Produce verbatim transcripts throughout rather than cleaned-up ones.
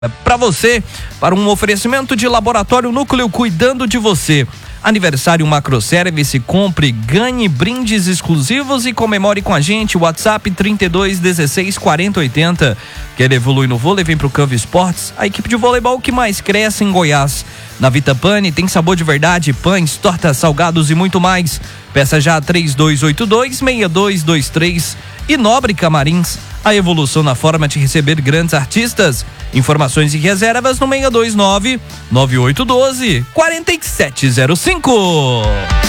Para você, para um oferecimento de Laboratório Núcleo cuidando de você. Aniversário Macroservice, compre, ganhe brindes exclusivos e comemore com a gente. WhatsApp trinta e dois, dezesseis, quarenta, oitenta. Quer evoluir no vôlei? Vem pro Canva Esportes, a equipe de voleibol que mais cresce em Goiás. Na Vita Pane tem sabor de verdade, pães, tortas, salgados e muito mais. Peça já três dois oito dois, seis dois dois três. E Nobre Camarins, a evolução na forma de receber grandes artistas. Informações e reservas no seis dois nove, nove oito um dois, quatro sete zero cinco.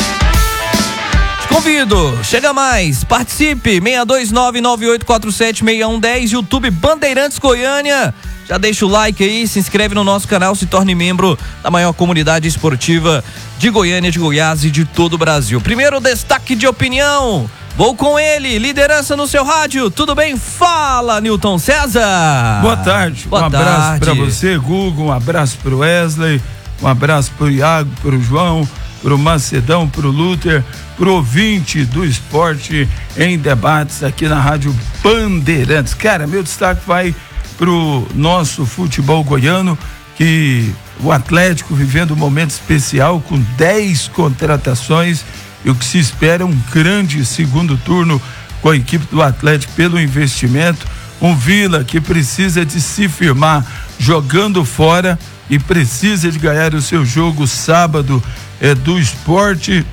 Te convido, chega mais, participe, seis dois nove, nove oito quatro sete, seis um um zero, YouTube Bandeirantes Goiânia. Já deixa o like aí, se inscreve no nosso canal, se torne membro da maior comunidade esportiva de Goiânia, de Goiás e de todo o Brasil. Primeiro destaque de opinião. Vou com ele, liderança no seu rádio, tudo bem? Fala, Newton César! Boa tarde, Boa um tarde. abraço pra você, Gugu, um abraço pro Wesley, um abraço pro Iago, pro João, pro Macedão, pro Luther, pro ouvinte do esporte em debates aqui na Rádio Bandeirantes. Cara, meu destaque vai pro nosso futebol goiano, que o Atlético vivendo um momento especial com dez contratações. E o que se espera é um grande segundo turno com a equipe do Atlético pelo investimento. Um Vila que precisa de se firmar jogando fora e precisa de ganhar o seu jogo sábado é, do Esporte,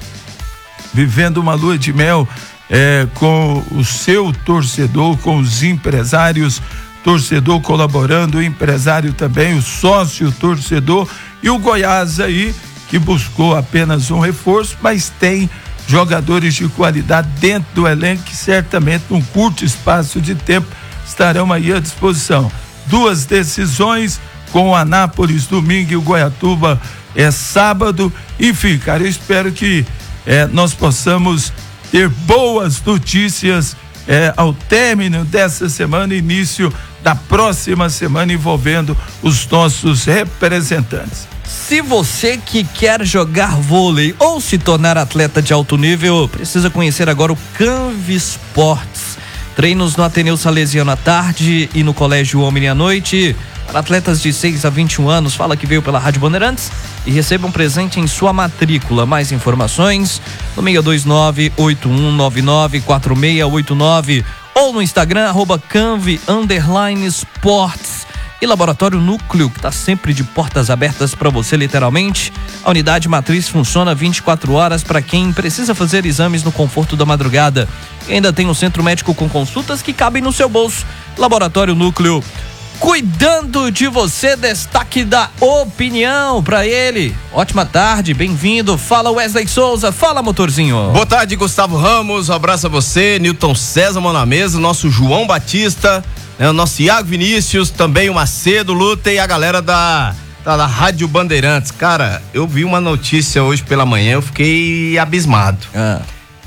vivendo uma lua de mel é, com o seu torcedor, com os empresários, torcedor colaborando, o empresário também, o sócio torcedor e o Goiás aí, que buscou apenas um reforço, mas tem jogadores de qualidade dentro do elenco que certamente num curto espaço de tempo estarão aí à disposição. Duas decisões com o Anápolis domingo e o Goiatuba é sábado. Enfim, cara, eu espero que é, nós possamos ter boas notícias é, ao término dessa semana, início da próxima semana, envolvendo os nossos representantes. Se você que quer jogar vôlei ou se tornar atleta de alto nível, precisa conhecer agora o Canva Esportes. Treinos no Ateneu Salesiano à tarde e no Colégio Omni à noite. Para atletas de seis a vinte e um anos, fala que veio pela Rádio Bandeirantes e receba um presente em sua matrícula. Mais informações no seis dois nove, oito um nove nove, quatro seis oito nove ou no Instagram, arroba Canve underline Esportes. E Laboratório Núcleo, que está sempre de portas abertas para você, literalmente. A unidade matriz funciona vinte e quatro horas para quem precisa fazer exames no conforto da madrugada. E ainda tem um centro médico com consultas que cabem no seu bolso. Laboratório Núcleo, cuidando de você. Destaque da opinião para ele. Ótima tarde, bem-vindo. Fala Wesley Souza, fala motorzinho. Boa tarde, Gustavo Ramos, um abraço a você, Newton César, mão na mesa, nosso João Batista, né, o nosso Iago Vinícius, também o Macedo, Luta e a galera da, da, da Rádio Bandeirantes. Cara, eu vi uma notícia hoje pela manhã, eu fiquei abismado. Ah.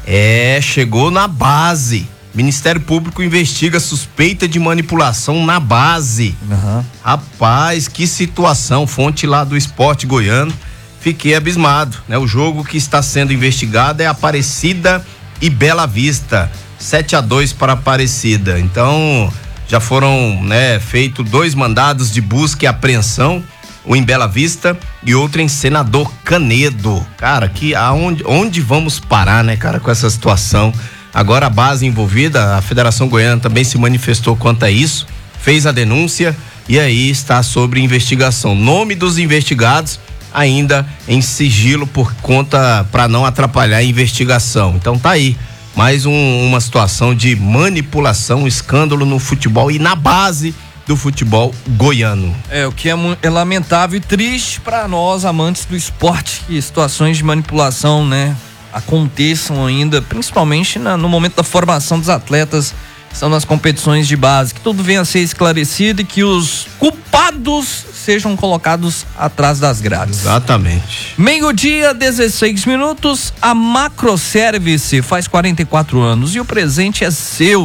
É, chegou na base. Ministério Público investiga suspeita de manipulação na base. Uhum. Rapaz, que situação, fonte lá do Esporte Goiano. Fiquei abismado, né? O jogo que está sendo investigado é Aparecida e Bela Vista, sete a dois para Aparecida. Então, já foram, né, feitos dois mandados de busca e apreensão, um em Bela Vista e outro em Senador Canedo. Cara, que aonde, onde vamos parar, né, cara, com essa situação? Agora a base envolvida, a Federação Goiana também se manifestou quanto a isso, fez a denúncia e aí está sobre investigação. Nome dos investigados ainda em sigilo por conta, para não atrapalhar a investigação. Então tá aí, mais um, uma situação de manipulação, um escândalo no futebol e na base do futebol goiano. É, o que é, é lamentável e triste para nós, amantes do esporte, que situações de manipulação, né, aconteçam ainda, principalmente na, no momento da formação dos atletas que estão nas competições de base, que tudo venha a ser esclarecido e que os culpados sejam colocados atrás das grades. Exatamente. Meio-dia, dezesseis minutos, a Macroservice faz quarenta e quatro anos e o presente é seu.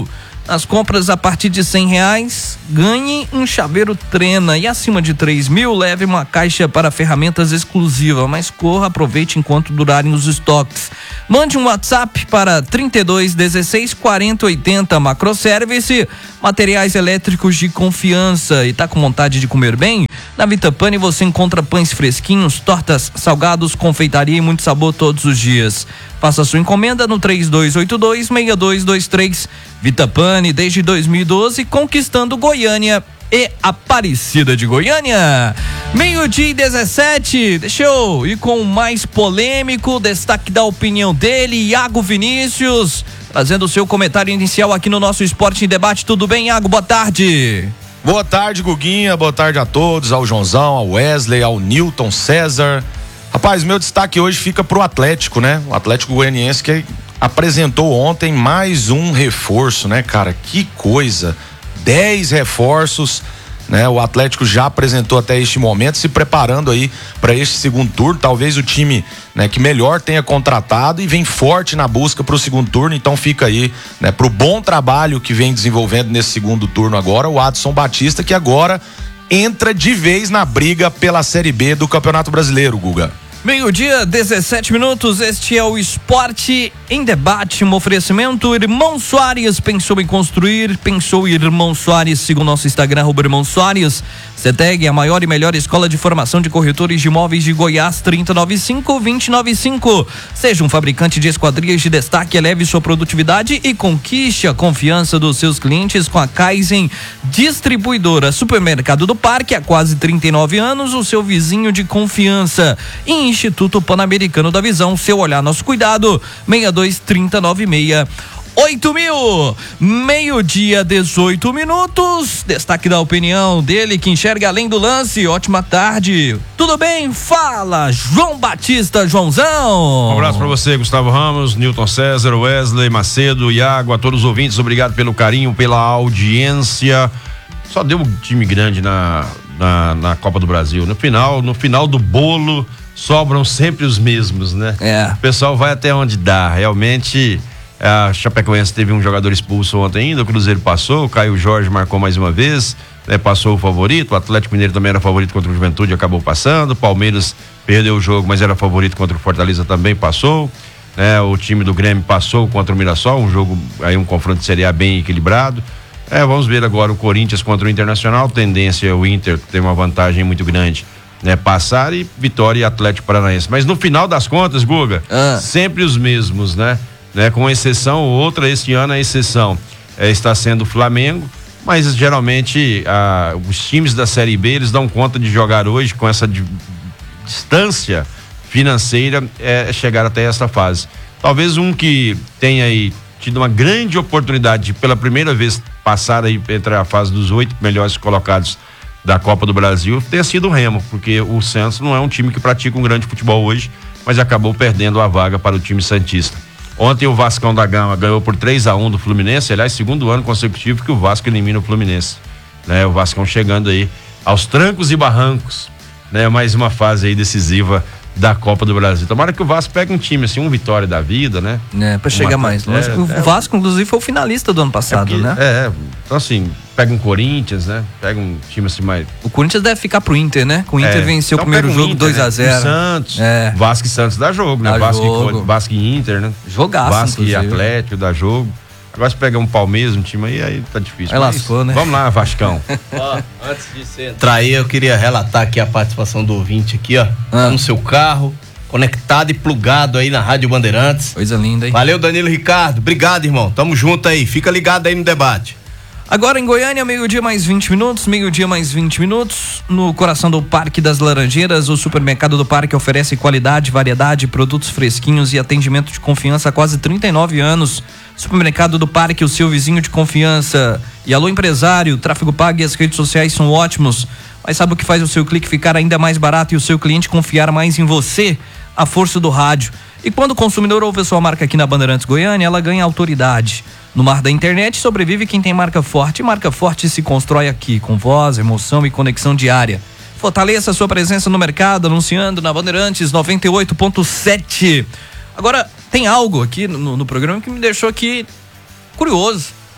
Nas compras a partir de cem reais, ganhe um chaveiro Trena e acima de três mil, leve uma caixa para ferramentas exclusiva, mas corra, aproveite enquanto durarem os estoques. Mande um WhatsApp para trinta e dois, dezesseis, quarenta, oitenta, Macroservice, materiais elétricos de confiança. E tá com vontade de comer bem? Na Vitapane você encontra pães fresquinhos, tortas, salgados, confeitaria e muito sabor todos os dias. Faça sua encomenda no três dois oito dois, seis dois dois três. Vitapane, desde dois mil e doze, conquistando Goiânia e Aparecida de Goiânia. Meio-dia e dezessete, deixa eu ir com o mais polêmico, destaque da opinião dele, Iago Vinícius, trazendo o seu comentário inicial aqui no nosso Esporte em Debate. Tudo bem, Iago? Boa tarde. Boa tarde, Guguinha, boa tarde a todos, ao Joãozão, ao Wesley, ao Newton, César. Rapaz, meu destaque hoje fica pro Atlético, né? O Atlético Goianiense que apresentou ontem mais um reforço, né, cara? Que coisa! Dez reforços, né? O Atlético já apresentou até este momento, se preparando aí para este segundo turno. Talvez o time, né, que melhor tenha contratado e vem forte na busca para o segundo turno. Então fica aí, né, pro bom trabalho que vem desenvolvendo nesse segundo turno agora o Adson Batista, que agora entra de vez na briga pela Série B do Campeonato Brasileiro, Guga. Meio-dia, dezessete minutos, este é o Esporte em Debate, um oferecimento Irmão Soares, pensou em construir, pensou em Irmão Soares, siga o nosso Instagram, arroba Irmão Soares. CETEG, a maior e melhor escola de formação de corretores de imóveis de Goiás, trinta e noventa e cinco, vinte e noventa e cinco. Seja um fabricante de esquadrias de destaque, eleve sua produtividade e conquiste a confiança dos seus clientes com a Kaizen Distribuidora. Supermercado do Parque, há quase trinta e nove anos, o seu vizinho de confiança. E Instituto Pan-Americano da Visão, seu olhar, nosso cuidado, seis dois, trinta, noventa e seis, oito mil. Meio-dia, dezoito minutos. Destaque da opinião dele que enxerga além do lance. Ótima tarde. Tudo bem? Fala, João Batista, Joãozão. Um abraço pra você, Gustavo Ramos, Newton César, Wesley, Macedo, Iago, a todos os ouvintes. Obrigado pelo carinho, pela audiência. Só deu um time grande na, na, na Copa do Brasil. No final, no final do bolo, sobram sempre os mesmos, né? É. O pessoal vai até onde dá. Realmente, a Chapecoense teve um jogador expulso ontem ainda, o Cruzeiro passou, o Caio Jorge marcou mais uma vez, né? Passou o favorito, o Atlético Mineiro também era favorito contra o Juventude, acabou passando, o Palmeiras perdeu o jogo, mas era favorito contra o Fortaleza, também passou, né? O time do Grêmio passou contra o Mirassol, um jogo, aí um confronto de Série A bem equilibrado. É, vamos ver agora o Corinthians contra o Internacional, tendência o Inter tem uma vantagem muito grande, né, passar, e Vitória e Atlético Paranaense. Mas no final das contas, Guga, ah. sempre os mesmos, né? né? Com exceção, outra, este ano a exceção é, está sendo o Flamengo, mas geralmente ah, os times da Série B, eles dão conta de jogar hoje com essa di- distância financeira, é, chegar até essa fase. Talvez um que tenha aí tido uma grande oportunidade de, pela primeira vez, passar aí entre a fase dos oito melhores colocados da Copa do Brasil, tenha sido o Remo, porque o Santos não é um time que pratica um grande futebol hoje, mas acabou perdendo a vaga para o time santista. Ontem o Vascão da Gama ganhou por três a um do Fluminense, aliás, segundo ano consecutivo que o Vasco elimina o Fluminense, né? O Vascão chegando aí aos trancos e barrancos, né? Mais uma fase aí decisiva da Copa do Brasil. Tomara que o Vasco pegue um time assim, um Vitória da vida, né? É, pra chegar mais longe. É, o é, Vasco, inclusive, foi o finalista do ano passado, é porque, né? É, então assim, pega um Corinthians, né? Pega um time assim mais... O Corinthians deve ficar pro Inter, né? O Inter é, venceu então o primeiro jogo Inter, dois a zero. Né? O Santos, é. Vasco e Santos dá jogo, né? Dá Vasco, jogo. E, Vasco e Inter, né? Jogaço, Vasco inclusive. E Atlético dá jogo. Agora se pegar um Palmeiras, um time aí, aí tá difícil. Aí lascou, né? Vamos lá, Vascão. Ó, antes de você entrar aí, eu queria relatar aqui a participação do ouvinte aqui, ó. Ah. No seu carro, conectado e plugado aí na Rádio Bandeirantes. Coisa linda, hein? Valeu, Danilo Ricardo. Obrigado, irmão. Tamo junto aí. Fica ligado aí no debate. Agora em Goiânia, meio-dia mais vinte minutos, meio-dia mais vinte minutos, no coração do Parque das Laranjeiras, o supermercado do Parque oferece qualidade, variedade, produtos fresquinhos e atendimento de confiança há quase trinta e nove anos. Supermercado do Parque, o seu vizinho de confiança. E alô, empresário, o tráfego pago e as redes sociais são ótimos, mas sabe o que faz o seu clique ficar ainda mais barato e o seu cliente confiar mais em você? A força do rádio. E quando o consumidor ouve a sua marca aqui na Bandeirantes Goiânia, ela ganha autoridade. No mar da internet sobrevive quem tem marca forte. E marca forte se constrói aqui, com voz, emoção e conexão diária. Fortaleça a sua presença no mercado, anunciando na Bandeirantes noventa e oito ponto sete. Agora, tem algo aqui no, no programa que me deixou aqui curioso.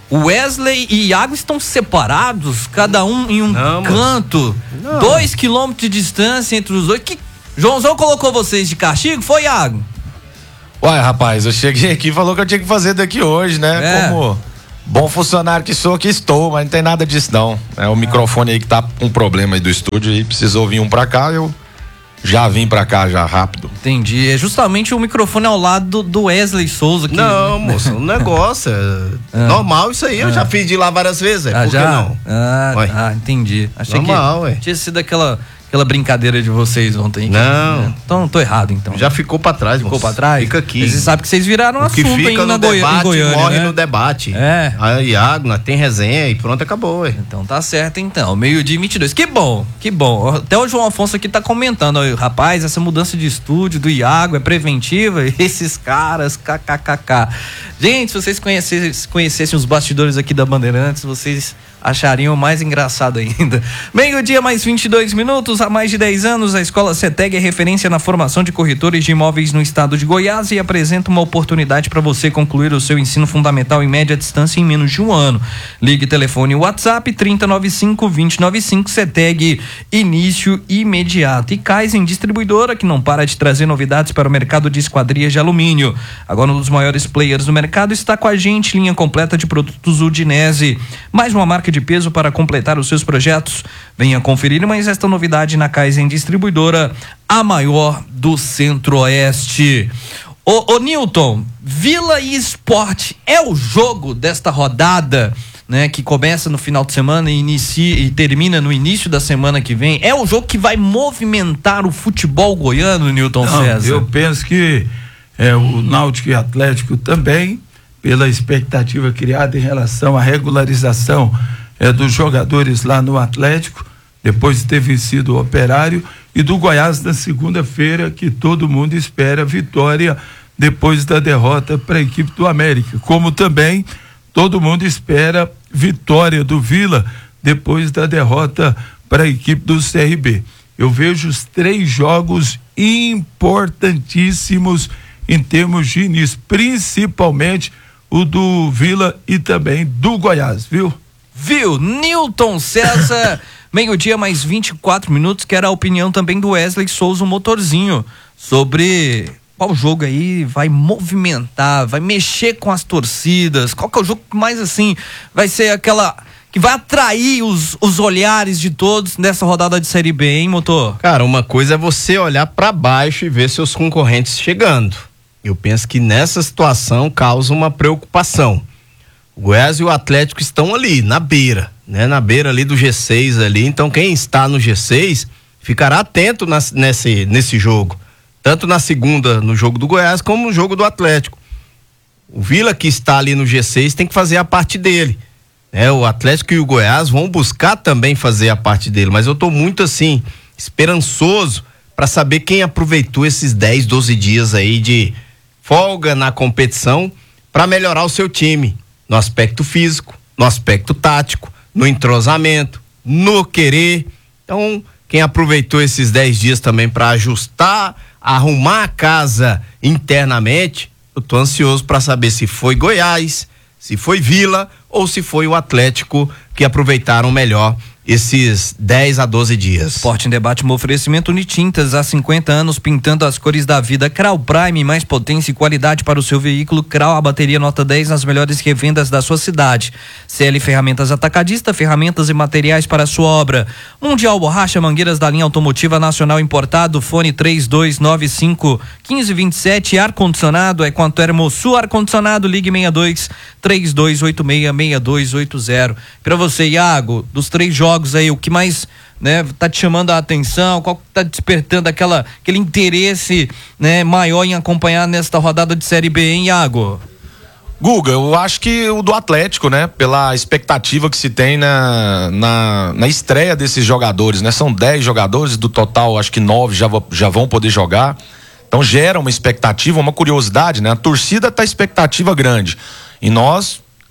O Wesley e Iago estão separados, cada um em um Não, canto. Não. Dois quilômetros de distância entre os dois. Que Joãozão colocou vocês de castigo? Foi, Iago? Uai, rapaz, eu cheguei aqui e falou que eu tinha que fazer daqui hoje, né? É. Como bom funcionário que sou, que estou, mas não tem nada disso não. É o microfone aí que tá com problema aí do estúdio e precisou vir um pra cá, eu já vim pra cá já rápido. Entendi. É justamente o microfone ao lado do Wesley Souza. Que... Não, moço, um negócio. É normal isso aí. Eu já fiz de lá várias vezes. É. Ah, Por que já? não? Ah, Ué. tá, entendi. Achei Normal, que ué. tinha sido aquela, aquela brincadeira de vocês ontem. Não. Então, tô errado, então. Já ficou pra trás, ficou moço. pra trás? Fica aqui. Você sabe que vocês viraram O que assunto aí fica na no Goi- em debate Goiânia, morre né? no debate. É. Aí, Iago, nós tem resenha e pronto, acabou, ué. Então tá certo, então. Meio-dia e vinte e dois. Que bom, que bom. Até o João Afonso aqui tá comentando. Ó, rapaz, essa mudança de estúdio do Iago é preventiva? Esses caras, kkkk. Gente, se vocês conhecessem, conhecessem os bastidores aqui da Bandeirantes, vocês achariam mais engraçado ainda. Meio-dia mais vinte e dois minutos. Há mais de dez anos, a Escola CETEG é referência na formação de corretores de imóveis no estado de Goiás e apresenta uma oportunidade para você concluir o seu ensino fundamental em média distância em menos de um ano. Ligue telefone WhatsApp trinta noventa e cinco, vinte noventa e cinco. CETEG, início imediato. E Kaizen Distribuidora, que não para de trazer novidades para o mercado de esquadrias de alumínio. Agora um dos maiores players do mercado está com a gente, linha completa de produtos Udinese. Mais uma marca de peso para completar os seus projetos. Venha conferir mais esta novidade na Kaizen Distribuidora, a maior do Centro-Oeste. Ô, ô Newton, Vila e Sport é o jogo desta rodada, né? Que começa no final de semana e inicia e termina no início da semana que vem. É o jogo que vai movimentar o futebol goiano, Newton Não, César? eu penso que é, o Náutico e Atlético também, pela expectativa criada em relação à regularização é, dos jogadores lá no Atlético, depois de ter vencido o Operário, e do Goiás na segunda-feira, que todo mundo espera vitória depois da derrota para a equipe do América, como também todo mundo espera vitória do Vila depois da derrota para a equipe do C R B. Eu vejo os três jogos importantíssimos em termos de início, principalmente o do Vila e também do Goiás, viu? Viu? Newton César, meio-dia mais vinte e quatro minutos, que era a opinião também do Wesley Souza, o motorzinho, sobre qual jogo aí vai movimentar, vai mexer com as torcidas, qual que é o jogo que mais assim vai ser aquela que vai atrair os, os olhares de todos nessa rodada de Série B, hein, motor? Cara, uma coisa é você olhar pra baixo e ver seus concorrentes chegando. Eu penso que nessa situação causa uma preocupação. O Goiás e o Atlético estão ali, na beira, né? Na beira ali do G seis ali, então quem está no G seis ficará atento nas, nesse, nesse jogo, tanto na segunda no jogo do Goiás como no jogo do Atlético. O Vila, que está ali no G seis, tem que fazer a parte dele, né? O Atlético e o Goiás vão buscar também fazer a parte dele, mas eu tô muito assim, esperançoso para saber quem aproveitou esses dez, doze dias aí de folga na competição para melhorar o seu time no aspecto físico, no aspecto tático, no entrosamento, no querer. Então, quem aproveitou esses dez dias também para ajustar, arrumar a casa internamente, eu tô ansioso para saber se foi Goiás, se foi Vila ou se foi o Atlético que aproveitaram melhor esses dez a doze dias. Esporte em Debate, um oferecimento Unitintas, há cinquenta anos pintando as cores da vida. Crau Prime, mais potência e qualidade para o seu veículo. Crau, a bateria nota dez nas melhores revendas da sua cidade. C L Ferramentas Atacadista, ferramentas e materiais para a sua obra. Mundial Borracha, mangueiras da linha automotiva nacional importado. Fone três dois nove cinco, um cinco dois sete. Ar-condicionado é com a Termosul Ar-condicionado. Ligue seis dois, três dois oito seis, seis dois oito zero. Para você, Iago, dos três jogos aí, o que mais, né, tá te chamando a atenção, qual que tá despertando aquela, aquele interesse, né, maior em acompanhar nesta rodada de Série B, hein, Iago? Guga, eu acho que o do Atlético, né, pela expectativa que se tem na, na, na estreia desses jogadores, né, são dez jogadores, do total acho que nove já, já vão poder jogar, então gera uma expectativa, uma curiosidade, né, a torcida tá expectativa grande, e nós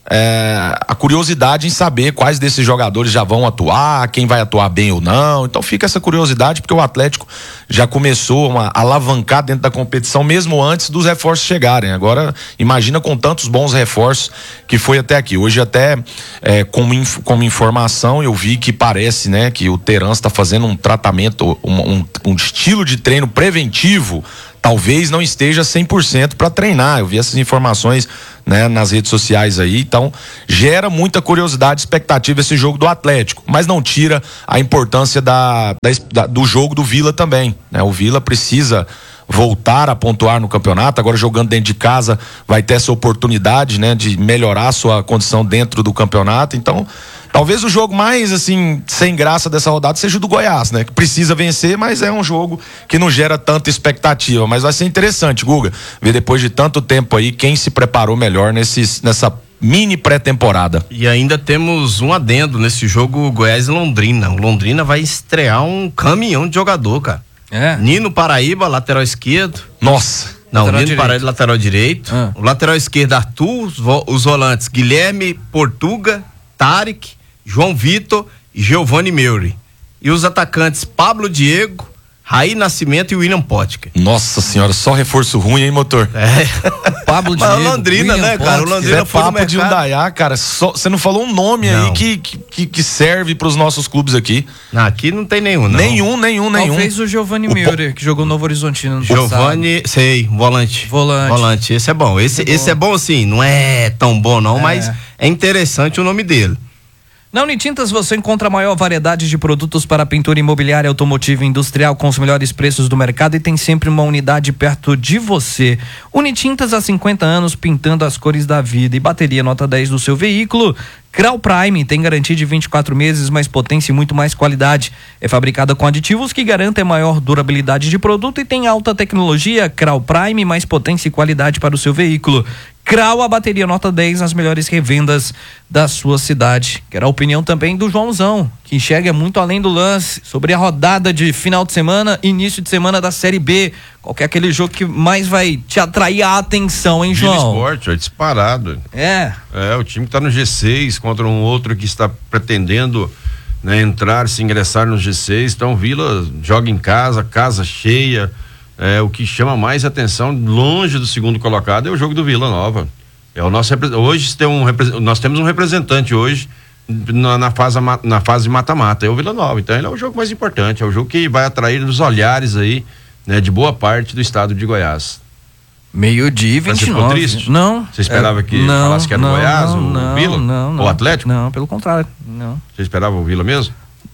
é, a curiosidade em saber quais desses jogadores já vão atuar, quem vai atuar bem ou não. Então fica essa curiosidade, porque o Atlético já começou a alavancar dentro da competição mesmo antes dos reforços chegarem. Agora, imagina com tantos bons reforços que foi até aqui. Hoje até, é, como, inf, como informação, eu vi que parece, né, que o Terans está fazendo um tratamento, um, um, um estilo de treino preventivo. Talvez não esteja cem por cento para treinar. Eu vi essas informações, né, nas redes sociais aí. Então, gera muita curiosidade e expectativa esse jogo do Atlético. Mas não tira a importância da, da, do jogo do Vila também, né? O Vila precisa voltar a pontuar no campeonato. Agora, jogando dentro de casa, vai ter essa oportunidade, né, de melhorar a sua condição dentro do campeonato. Então, talvez o jogo mais, assim, sem graça dessa rodada seja o do Goiás, né? Que precisa vencer, mas é um jogo que não gera tanta expectativa. Mas vai ser interessante, Guga, ver depois de tanto tempo aí quem se preparou melhor nesses, nessa mini pré-temporada. E ainda temos um adendo nesse jogo Goiás e Londrina. O Londrina vai estrear um caminhão de jogador, cara. É. Nino Paraíba, lateral esquerdo. Nossa. Não, lateral Nino direito. Paraíba, lateral direito. Ah. O lateral esquerdo, Arthur. Os, vo- os volantes, Guilherme Portuga, Tarek, João Vitor e Giovanni Meuri. E os atacantes, Pablo Diego, Raí Nascimento e William Potker. Nossa senhora, só reforço ruim, hein, motor? É. Pablo Mas Diego, o Londrina, William né, cara? O Potker. Londrina É foi no papo de mercado. Indaiá, cara. Só, você não falou um nome Não. aí que, que, que serve pros nossos clubes aqui. Não, aqui não tem nenhum, não. Nenhum, nenhum, nenhum. Talvez o Giovanni O Meuri, que jogou no Novo Horizontino no passado. Giovanni, sei, volante. Volante. Volante, esse é bom. Esse, Esse é esse é bom assim, não é tão bom não, É. mas é interessante o nome dele. Na Unitintas você encontra a maior variedade de produtos para pintura imobiliária, automotiva e industrial com os melhores preços do mercado e tem sempre uma unidade perto de você. Unitintas há cinquenta anos pintando as cores da vida e bateria nota dez do seu veículo. Grau Prime tem garantia de vinte e quatro meses, mais potência e muito mais qualidade. É fabricada com aditivos que garantem maior durabilidade de produto e tem alta tecnologia. Grau Prime, mais potência e qualidade para o seu veículo. Grau, a bateria nota dez nas melhores revendas da sua cidade. Quero a opinião também do Joãozão, que enxerga muito além do lance, sobre a rodada de final de semana, início de semana da Série B. Qual que é aquele jogo que mais vai te atrair a atenção, hein, Vila João? Esporte, é disparado. É. É, o time que tá no G seis contra um outro que está pretendendo, né, entrar, se ingressar no G seis. Então, Vila joga em casa, casa cheia. É, o que chama mais atenção, longe do segundo colocado, é o jogo do Vila Nova. É o nosso hoje tem um nós temos um representante hoje na, na fase na fase mata-mata, é o Vila Nova. Então ele é o jogo mais importante, é o jogo que vai atrair os olhares aí, né, de boa parte do estado de Goiás. Meio-dia e Mas vinte e você nove. ficou triste? Não. Você esperava que não, falasse que era o não, Goiás, não, o não, Vila? Não, não. O Atlético? Não, pelo contrário. Não. Você esperava o Vila mesmo?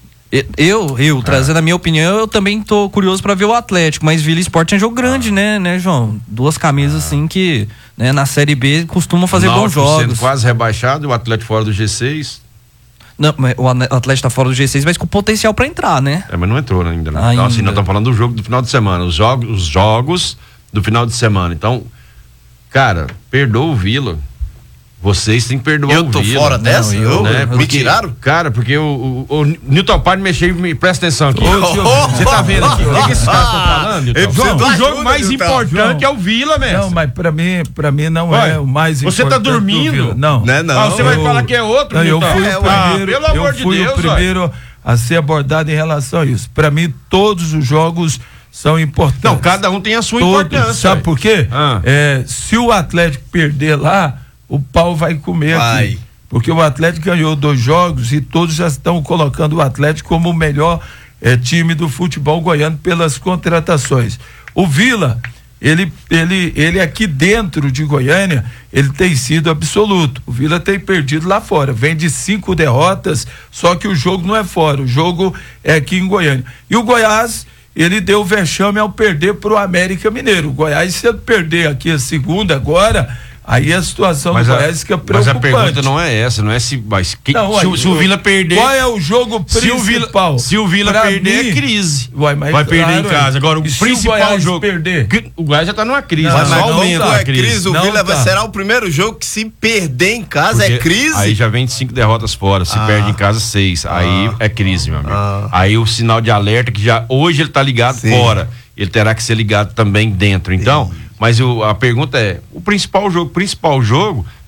Eu, eu, trazendo a minha opinião, eu também tô curioso pra ver o Atlético, mas Vila Esporte é jogo grande, ah. né, né, João? Duas camisas ah. assim que, né, na Série B costumam fazer bons jogos. Sendo quase rebaixado, o Atlético fora do G seis. Não, o Atlético tá fora do G seis, mas com potencial pra entrar, né? É, mas não entrou ainda, né? Ainda. Então, assim, nós estamos falando do jogo do final de semana, os jogos, os jogos do final de semana. Então, cara, perdoa o Vila. Vocês têm que perdoar eu o tô Vila. fora dessa? Não, eu, eu, né? Me Porque, tiraram? Cara, porque o, o, o Newton Pardo mexeu e presta atenção aqui. Você tá vendo aqui? O que, que esses caras estão falando, Newton? João, o jogo ajuda, mais Newton. importante João. é o Vila, mesmo. Não, mas pra mim, pra mim não Olha, é o mais você importante. tá dormindo? Não. Não é não. Ah, você eu, vai falar que é outro, não, eu Newton? fui É, o primeiro, ah, pelo amor eu de fui Deus, o primeiro a ser abordado em relação a isso. Pra mim, todos os jogos são importantes. Não, cada um tem a sua todos, importância. sabe véio. por quê? Ah. É, se o Atlético perder lá, o pau vai comer Vai. aqui. Porque o Atlético ganhou dois jogos e todos já estão colocando o Atlético como o melhor é, time do futebol goiano pelas contratações. O Vila, ele, ele, ele aqui dentro de Goiânia, ele tem sido absoluto. O Vila tem perdido lá fora, vem de cinco derrotas, só que o jogo não é fora, o jogo é aqui em Goiânia. E o Goiás, ele deu vexame ao perder pro América Mineiro. O Goiás, se ele perder aqui a segunda agora, aí a situação mas do a, Goiás fica Mas preocupante. a pergunta não é essa, não é se, mas que, Não, se, ué, se o Vila perder. Qual é o jogo se o Vila, principal? se o Vila Pra perder, mim, é crise. Ué, mas vai perder claro, em casa. Agora, o e se principal o Goiás jogo. perder? Que, o Goiás já tá numa crise. Não, mas mas só não aumenta tá. a crise. crise. O Não Vila tá. será o primeiro jogo que, se perder em casa, Porque é crise? Aí já vem de cinco derrotas fora. Se Ah. perde em casa, seis. Ah. Aí é crise, meu amigo. Ah. Aí o sinal de alerta que já hoje ele tá ligado Sim. fora. Ele terá que ser ligado também dentro. Então, mas o, a pergunta é: o principal jogo, principal jogo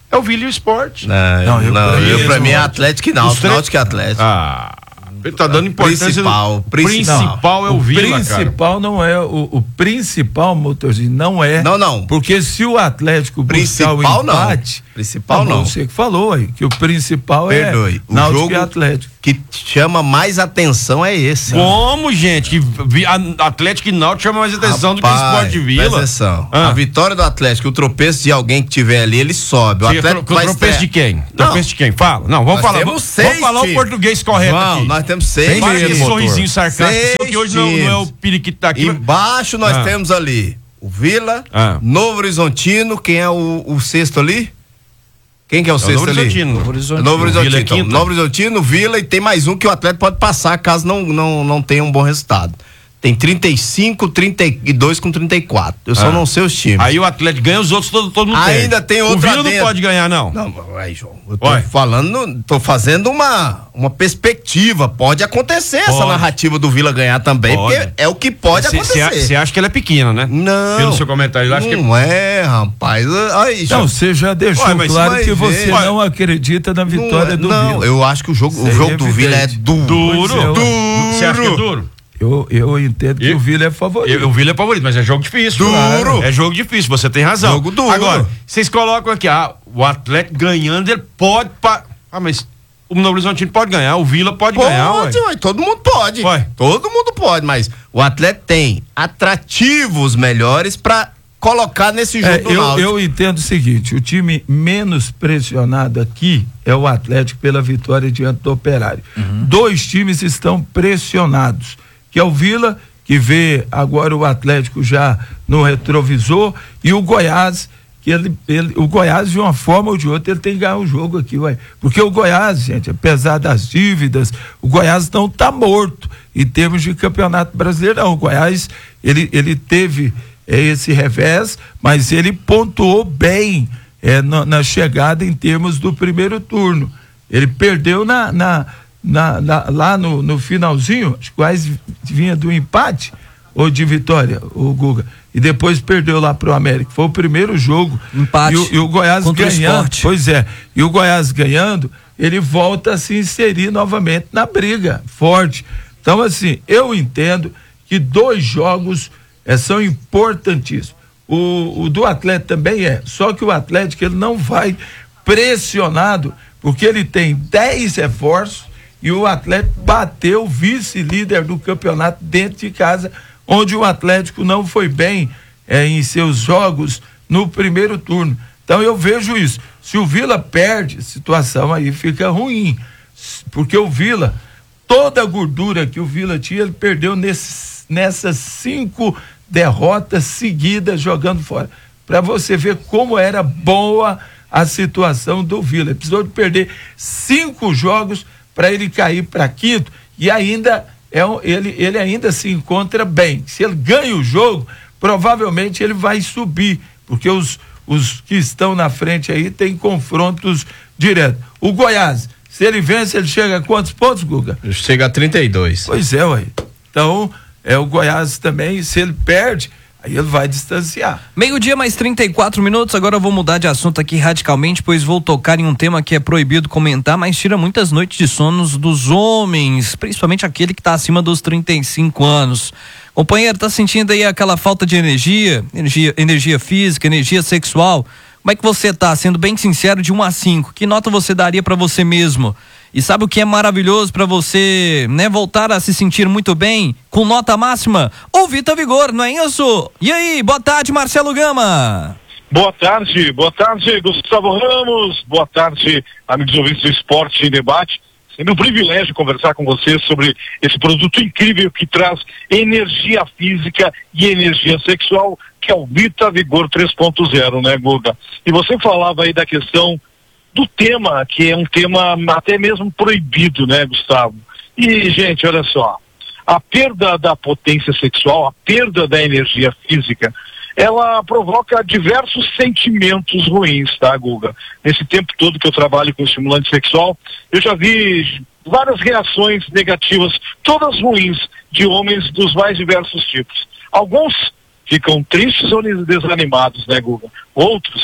É o Vila e o Sport. Não, Não, eu não, pra mim eu, é pra mim é Sport. Atlético e Náutico, três- Náutico e Atlético. Ah, ele tá dando importância. Principal, no... principal. principal é o, Vila, cara. principal não é o, o principal, motorzinho, não é. Não, não. Porque se o Atlético buscar o Principal, não. empate, Principal, tá bom, não. Você que falou aí, que o principal Perdoe. é O Náutico jogo e Atlético. que chama mais atenção é esse. Como, gente? Que vi- a- Atlético e Náutico chama mais atenção do que o Rapaz, Sport de Vila. presta atenção. Ah. A vitória do Atlético, o tropeço de alguém que tiver ali, ele sobe. O Sim, Atlético tro- vai tropeço estrear. de quem? Não. Tropeço de quem? Fala. Não, vamos Nós falar. temos Vamos, seis vamos falar times. o português correto Não, aqui. nós temos seis Para times. esse sorrisinho sarcástico, Seis seu, que hoje não, não é o times. periquito tá aqui. Embaixo nós Ah. temos ali o Vila, Ah. Novo Horizontino, quem é o, o sexto ali? Quem que é o É o sexto Novo ali? Horizontino. Novo Horizontino. Novo Horizontino. Vila é Então, quinto. Novo Horizontino, Vila, e tem mais um que o Atlético pode passar caso não, não, não tenha um bom resultado. Tem trinta e cinco, trinta e dois com trinta e quatro. Eu só Ah. não sei os times. Aí o Atlético ganha, os outros todo, todo mundo Ainda perde. tem outro O Vila não adentro. pode ganhar, não. Não, aí, João, eu tô Ué. falando, tô fazendo uma, uma perspectiva. Pode acontecer essa Pode. narrativa do Vila ganhar também, Pode. porque é o que pode acontecer. Você acha que ela é pequena, né? Não. Pelo seu comentário, eu acho que é. Não é, rapaz. Aí, Não, João, você já deixou Ué, mas claro vai que ver. você Ué. não acredita na vitória não, do não, Vila. eu acho que o jogo, Isso o aí jogo é do Vila é evidente. duro. Duro. Pois é, Duro. Você acha que é duro? Eu, eu entendo que Eu- o Vila é favorito. Eu, o Vila é favorito, mas é jogo difícil. Duro. Claro. É jogo difícil, você tem razão. Jogo duro. Agora, vocês colocam aqui, ah, o Atlético ganhando, ele pode. Pa... Ah, mas o Novo Horizontino pode ganhar, o Vila pode, ganhar, ué. Pode, ué, todo mundo pode. Ué. Todo mundo pode, mas o Atlético tem atrativos melhores pra colocar nesse jogo É, do eu, Náutico. eu entendo o seguinte, o time menos pressionado aqui é o Atlético pela vitória diante do Operário. Dois times estão pressionados, que é o Vila, que vê agora o Atlético já no retrovisor, e o Goiás, que ele, ele, o Goiás de uma forma ou de outra ele tem que ganhar o jogo aqui, ué. Porque o Goiás, gente, apesar das dívidas, o Goiás não tá morto em termos de campeonato brasileiro, não. O Goiás, ele, ele teve é, esse revés, mas ele pontuou bem é, na, na chegada em termos do primeiro turno. Ele perdeu na, na, na, na- lá no, no finalzinho, acho que quase vinha do empate ou de vitória, o Guga, e depois perdeu lá pro América. Foi o primeiro jogo. Empate E o, e o Goiás contra o ganhando. Sport. Pois é. E o Goiás ganhando, ele volta a se inserir novamente na briga forte. Então, assim, eu entendo que dois jogos eh, são importantíssimos. O, o do Atlético também é, só que o Atlético ele não vai pressionado, porque ele tem dez reforços e o Atlético bateu o vice-líder do campeonato dentro de casa, onde o Atlético não foi bem eh, em seus jogos no primeiro turno. Então eu vejo isso. Se o Vila perde, a situação aí fica ruim, porque o Vila, toda a gordura que o Vila tinha, ele perdeu nesses, nessas cinco derrotas seguidas jogando fora. Para você ver como era boa a situação do Vila. Ele precisou de perder cinco jogos para ele cair para quinto e ainda é um, ele, ele ainda se encontra bem. Se ele ganha o jogo, provavelmente ele vai subir, porque os, os que estão na frente aí tem confrontos diretos. O Goiás, se ele vence, ele chega a quantos pontos, Guga? Chega a trinta e dois. Pois é, ué. Então, é o Goiás também, se ele perde, aí ele vai distanciar. Meio-dia mais trinta e quatro minutos, agora eu vou mudar de assunto aqui radicalmente, pois vou tocar em um tema que é proibido comentar, mas tira muitas noites de sonos dos homens, principalmente aquele que está acima dos trinta e cinco anos. Companheiro, tá sentindo aí aquela falta de energia, energia, energia física, energia sexual? Como é que você tá? Sendo bem sincero, de um a cinco, que nota você daria para você mesmo? E sabe o que é maravilhoso para você, né, voltar a se sentir muito bem com nota máxima? O Vita Vigor, não é isso? E aí, boa tarde, Marcelo Gama. Boa tarde, boa tarde, Gustavo Ramos, boa tarde, amigos ouvintes do Esporte em Debate. Sempre um privilégio conversar com vocês sobre esse produto incrível que traz energia física e energia sexual, que é o Vita Vigor três ponto zero, né, Guga? E você falava aí da questão do tema, que é um tema até mesmo proibido, né, Gustavo? E, gente, olha só, a perda da potência sexual, a perda da energia física, ela provoca diversos sentimentos ruins, tá, Guga? Nesse tempo todo que eu trabalho com estimulante sexual, eu já vi várias reações negativas, todas ruins, de homens dos mais diversos tipos. Alguns ficam tristes ou desanimados, né, Guga? Outros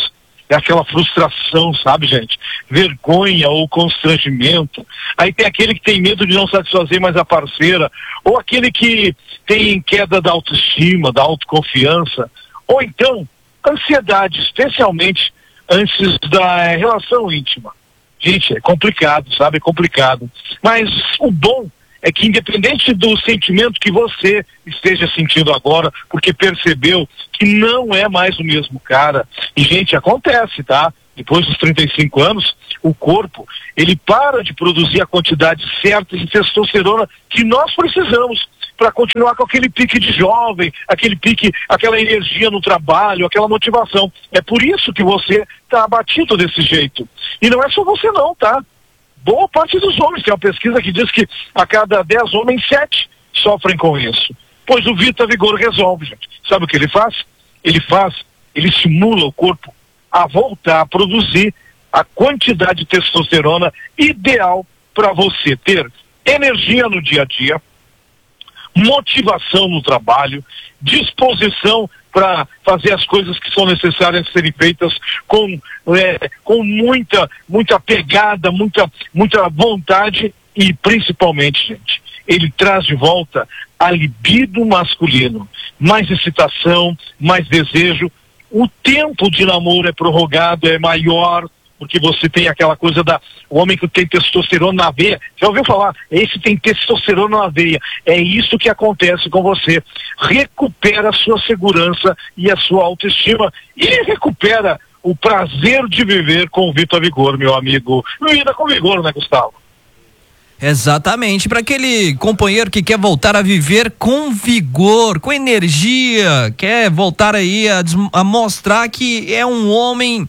é aquela frustração, sabe, gente? Vergonha ou constrangimento. Aí tem aquele que tem medo de não satisfazer mais a parceira, ou aquele que tem queda da autoestima, da autoconfiança, ou então ansiedade, especialmente antes da relação íntima. Gente, é complicado, sabe? É complicado. Mas o bom é que, independente do sentimento que você esteja sentindo agora, porque percebeu que não é mais o mesmo cara, e gente, acontece, tá? Depois dos trinta e cinco anos, o corpo, ele para de produzir a quantidade certa de testosterona que nós precisamos para continuar com aquele pique de jovem, aquele pique, aquela energia no trabalho, aquela motivação. É por isso que você está abatido desse jeito. E não é só você não, tá? Boa parte dos homens, tem uma pesquisa que diz que a cada dez homens, sete sofrem com isso. Pois o Vita Vigor resolve, gente. Sabe o que ele faz? Ele faz, ele estimula o corpo a voltar a produzir a quantidade de testosterona ideal para você ter energia no dia a dia, motivação no trabalho, disposição para fazer as coisas que são necessárias serem feitas com, é, com muita, muita pegada, muita, muita vontade e, principalmente, gente, ele traz de volta a libido masculino, mais excitação, mais desejo. O tempo de namoro é prorrogado, é maior, porque você tem aquela coisa da o homem que tem testosterona na veia. Já ouviu falar? Esse tem testosterona na veia. É isso que acontece com você. Recupera a sua segurança e a sua autoestima e recupera o prazer de viver com o Vita Vigor, meu amigo. Vida com vigor, né, Gustavo? Exatamente, para aquele companheiro que quer voltar a viver com vigor, com energia, quer voltar aí a, a mostrar que é um homem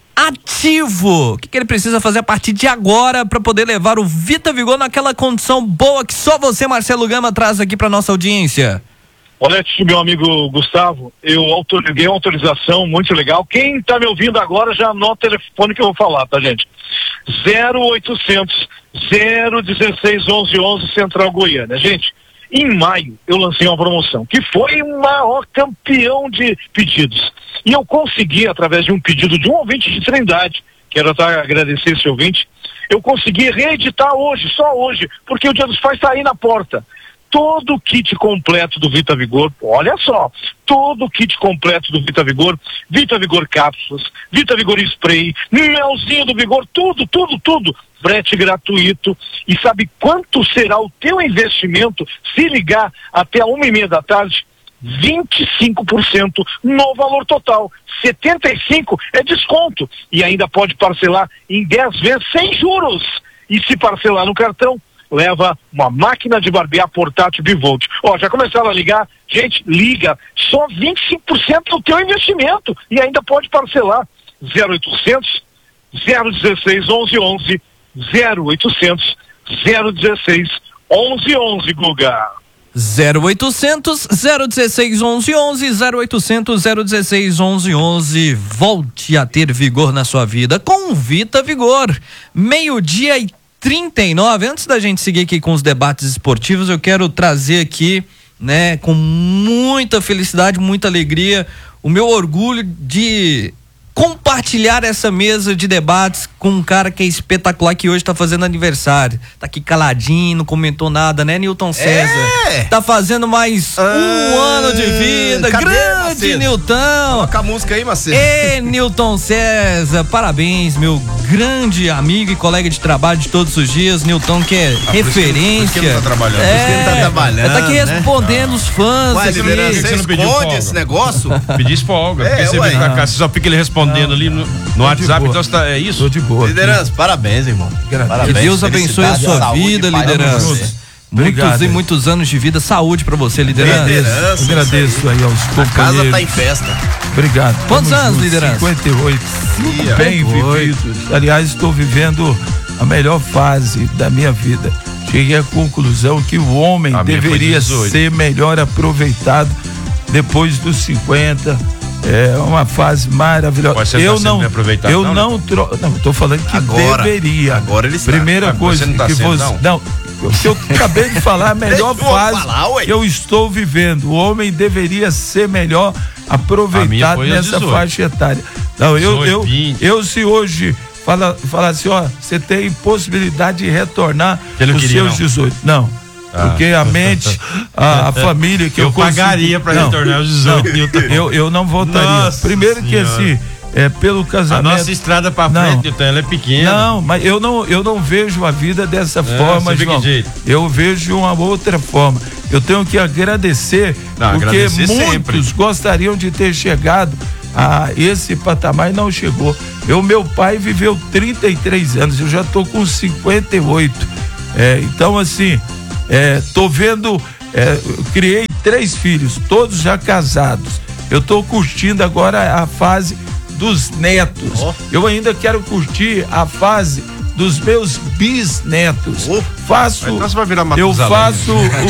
ativo. O que, que ele precisa fazer a partir de agora para poder levar o Vita Vigor naquela condição boa que só você, Marcelo Gama, traz aqui para nossa audiência? Olha, meu amigo Gustavo, eu autorizuei uma autorização muito legal. Quem tá me ouvindo agora já anota o telefone que eu vou falar, tá, gente? zero oitocentos, zero dezesseis, onze onze, Central Goiânia. Gente, em maio eu lancei uma promoção que foi o maior campeão de pedidos. E eu consegui, através de um pedido de um ouvinte de Trindade, quero até agradecer esse ouvinte, eu consegui reeditar hoje, só hoje, porque o Dia dos Pais está aí na porta. Todo o kit completo do Vita Vigor, olha só, todo o kit completo do Vita Vigor, Vita Vigor cápsulas, Vita Vigor spray, melzinho do Vigor, tudo, tudo, tudo, frete gratuito. E sabe quanto será o teu investimento se ligar até a uma e meia da tarde? vinte e cinco por cento no valor total, setenta e cinco por cento é desconto e ainda pode parcelar em dez vezes sem juros. E se parcelar no cartão, leva uma máquina de barbear portátil Bivolt. Ó, já começaram a ligar? Gente, liga, só vinte e cinco por cento do teu investimento e ainda pode parcelar. zero oitocentos, zero dezesseis, onze onze, zero oitocentos, zero dezesseis, onze onze, Guga. zero oitocentos, zero dezesseis, onze onze, zero oitocentos, zero dezesseis, onze onze. Volte a ter vigor na sua vida com o Vita Vigor. Meio-dia e trinta e nove. Antes da gente seguir aqui com os debates esportivos, eu quero trazer aqui, né, com muita felicidade, muita alegria, o meu orgulho de compartilhar essa mesa de debates com um cara que é espetacular, que hoje tá fazendo aniversário. Tá aqui caladinho, não comentou nada, né, Nilton César? É. Tá fazendo mais ah, um ano de vida. Cadê, grande Macedo? Nilton. Coloca a música aí, Macedo. Ê, Nilton César, parabéns, meu grande amigo e colega de trabalho de todos os dias. Nilton, que é Ah, referência. Por isso que ele não tá trabalhando. É, Por isso que ele tá trabalhando, tá aqui né? respondendo os fãs Ué, aqui. liderança, Por que você você não pediu esconde folga? esse negócio? Pedis folga, É, porque você ué. vem pra cá, você só fica ele respondendo ali no, no WhatsApp, boa. então você tá, é isso? Tô de boa. Liderança, parabéns, irmão. Parabéns. Que Deus abençoe a Felicidade, sua saúde, vida, paz pra liderança. você. Muitos Obrigado. e muitos anos de vida, saúde pra você, liderança. Liderança. Agradeço aí aos A companheiros. casa tá em festa. Obrigado. Quantos Tamo anos, junto. liderança? cinquenta e oito. Ih, Bem oito. vividos. Aliás, estou vivendo a melhor fase da minha vida. Cheguei à conclusão que o homem A minha foi deveria dezoito. ser melhor aproveitado depois dos cinquenta. É uma fase maravilhosa. Mas você não eu tá sendo não, bem aproveitado, eu não, não, tro... não, tô falando que Agora. deveria. Agora ele está. Primeira Mas coisa você não tá que sendo, você, não? não, o que eu acabei de falar, a melhor Deixa eu fase falar, ué. que eu estou vivendo. O homem deveria ser melhor A minha aproveitado foi aos nessa dezoito. faixa etária. Não, eu, eu, eu se hoje fala, falar assim, ó, você tem possibilidade de retornar os queria, seus não. dezoito. Não. Ah. Porque a mente, a, a família que eu, eu pagaria para retornar os dezoito. Não, eu, eu não voltaria. Nossa Primeiro que senhora. assim, é, pelo casamento. A nossa estrada para frente, então, ela é pequena. Não, mas eu não, eu não vejo a vida dessa não, forma, João. Eu vejo uma outra forma. Eu tenho que agradecer, não, porque agradecer muitos sempre. gostariam de ter chegado a esse patamar e não chegou. Eu, meu pai viveu trinta e três anos, eu já tô com cinquenta e oito. É, então, assim, é, tô vendo, é, eu criei três filhos, todos já casados. Eu tô curtindo agora a fase dos netos. Oh. Eu ainda quero curtir a fase dos meus bisnetos. Oh. Faço, então você vai virar eu faço,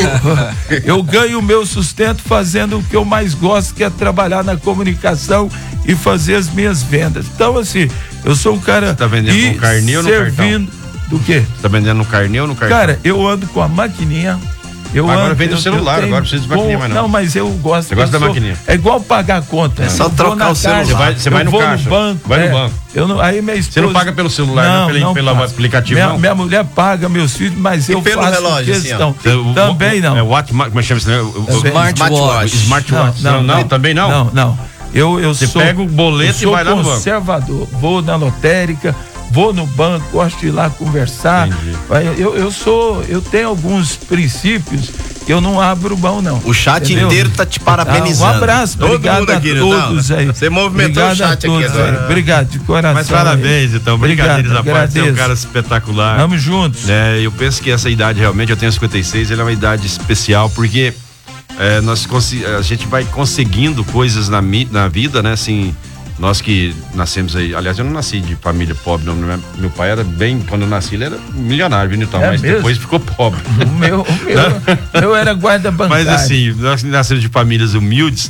o, eu ganho o meu sustento fazendo o que eu mais gosto, que é trabalhar na comunicação e fazer as minhas vendas. Então, assim, eu sou um cara. Você tá vendendo e no carnê ou no servindo cartão? Do quê? Você tá vendendo no carnê ou no cartão? Cara, eu ando com a maquininha. Eu agora ando, vem do celular, agora precisa de maquininha, mas não. Não, mas eu gosto. Você gosta da sou, maquininha? É igual pagar a conta. É só trocar o celular. Você vai, você vai no caixa. No banco, vai é, no banco. Eu não, aí minha esposa, você não paga pelo celular, não, não, pelo, não pelo aplicativo, minha, não? Minha mulher paga meus filhos, mas e eu pelo faço relógio, questão. Assim, ó. Também não. É o what, como é que chama isso? Smartwatch. Smartwatch. Não, não, não, não, também não? Não, não. Eu, eu você sou, pega o boleto e vai lá no banco. Conservador. Vou na lotérica, vou no banco, gosto de ir lá conversar. Eu, eu sou, eu tenho alguns princípios que eu não abro mão, não. O chat entendeu? inteiro tá te parabenizando. Ah, um abraço, todo obrigado mundo aqui, a todos não, aí. Você movimentou obrigado o chat todos, aqui agora. Obrigado, de coração. Mas parabéns, aí. então. Brincadeiras à parte, você é um cara espetacular. Vamos juntos. É, eu penso que essa idade realmente, eu tenho cinquenta e seis, ela é uma idade especial, porque é, nós, a gente vai conseguindo coisas na, na vida, né, assim. Nós que nascemos aí, aliás, eu não nasci de família pobre, não. Meu pai era bem, quando eu nasci, ele era milionário, viu, Nilton? É mas mesmo? Depois ficou pobre. O meu, o meu, eu era guarda bancário. Mas assim, nós nascemos de famílias humildes,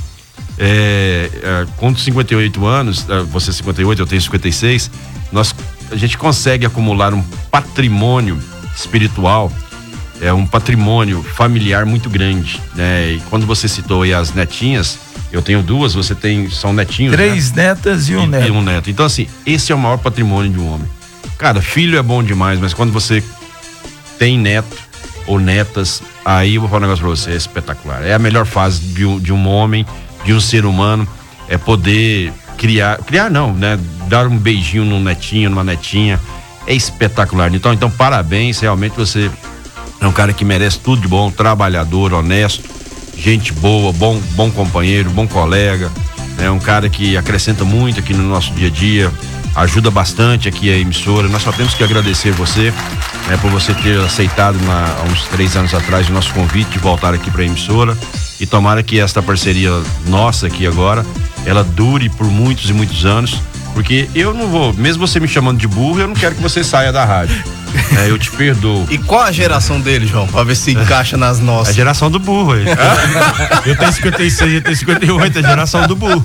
é, é, com cinquenta e oito anos, você cinquenta e oito, eu tenho cinquenta e seis, nós, a gente consegue acumular um patrimônio espiritual, é um patrimônio familiar muito grande, né? E quando você citou aí as netinhas, eu tenho duas, você tem, são netinhos, Três né? netas e um e, neto. E um neto. Então, assim, esse é o maior patrimônio de um homem. Cara, filho é bom demais, mas quando você tem neto ou netas, aí eu vou falar um negócio pra você, é espetacular. É a melhor fase de um, de um homem, de um ser humano, é poder criar, criar não, né? Dar um beijinho num netinho, numa netinha, é espetacular. Então, então parabéns, realmente você é um cara que merece tudo de bom, trabalhador, honesto, gente boa, bom, bom companheiro, bom colega, é um cara que acrescenta muito aqui no nosso dia a dia, ajuda bastante aqui a emissora. Nós só temos que agradecer você, né, por você ter aceitado na, há uns três anos atrás o nosso convite de voltar aqui para a emissora, e tomara que esta parceria nossa aqui agora, ela dure por muitos e muitos anos, porque eu não vou, mesmo você me chamando de burro, eu não quero que você saia da rádio. É, eu te perdoo. E qual a geração dele, João? Pra ver se encaixa nas nossas. A geração do burro aí. Eu tenho cinquenta e seis, eu tenho cinquenta e oito, a geração do burro.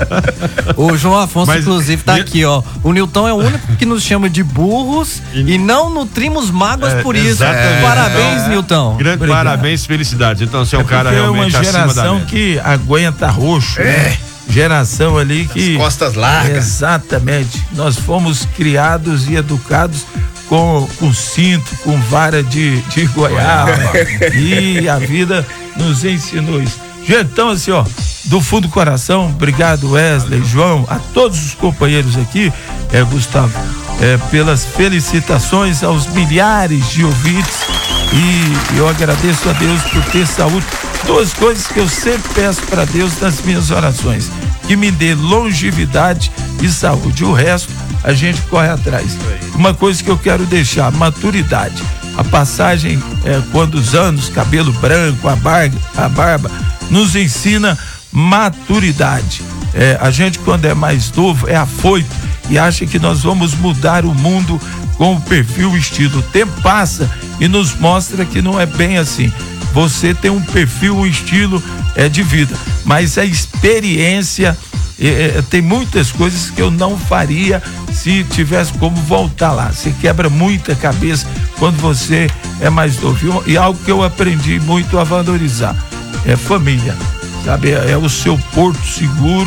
O João Afonso, Mas, inclusive, tá aqui, ó. O Nilton é o único que nos chama de burros e, e não nutrimos mágoas é, por isso. É, parabéns, então, Nilton. Grande Obrigado. Parabéns, felicidades. Então, você é um é cara realmente acima da média. É uma geração que aguenta roxo. É. Geração ali que... As costas largas. Exatamente. Nós fomos criados e educados com, com cinto, com vara de, de goiaba. E a vida nos ensinou isso. Gente, então assim, ó, do fundo do coração, obrigado Wesley, João, a todos os companheiros aqui, é, Gustavo, é, pelas felicitações aos milhares de ouvintes, e eu agradeço a Deus por ter saúde. Duas coisas que eu sempre peço para Deus nas minhas orações: que me dê longevidade e saúde. O resto a gente corre atrás. Uma coisa que eu quero deixar: maturidade. A passagem, é, quando os anos, cabelo branco, a barba, a barba nos ensina maturidade. É, a gente, quando é mais novo, é afoito e acha que nós vamos mudar o mundo com o perfil, o estilo. O tempo passa e nos mostra que não é bem assim. Você tem um perfil, um estilo é, de vida, mas a experiência, é, tem muitas coisas que eu não faria se tivesse como voltar lá. Você quebra muita cabeça quando você é mais novo. E algo que eu aprendi muito a valorizar é família, sabe? É, é o seu porto seguro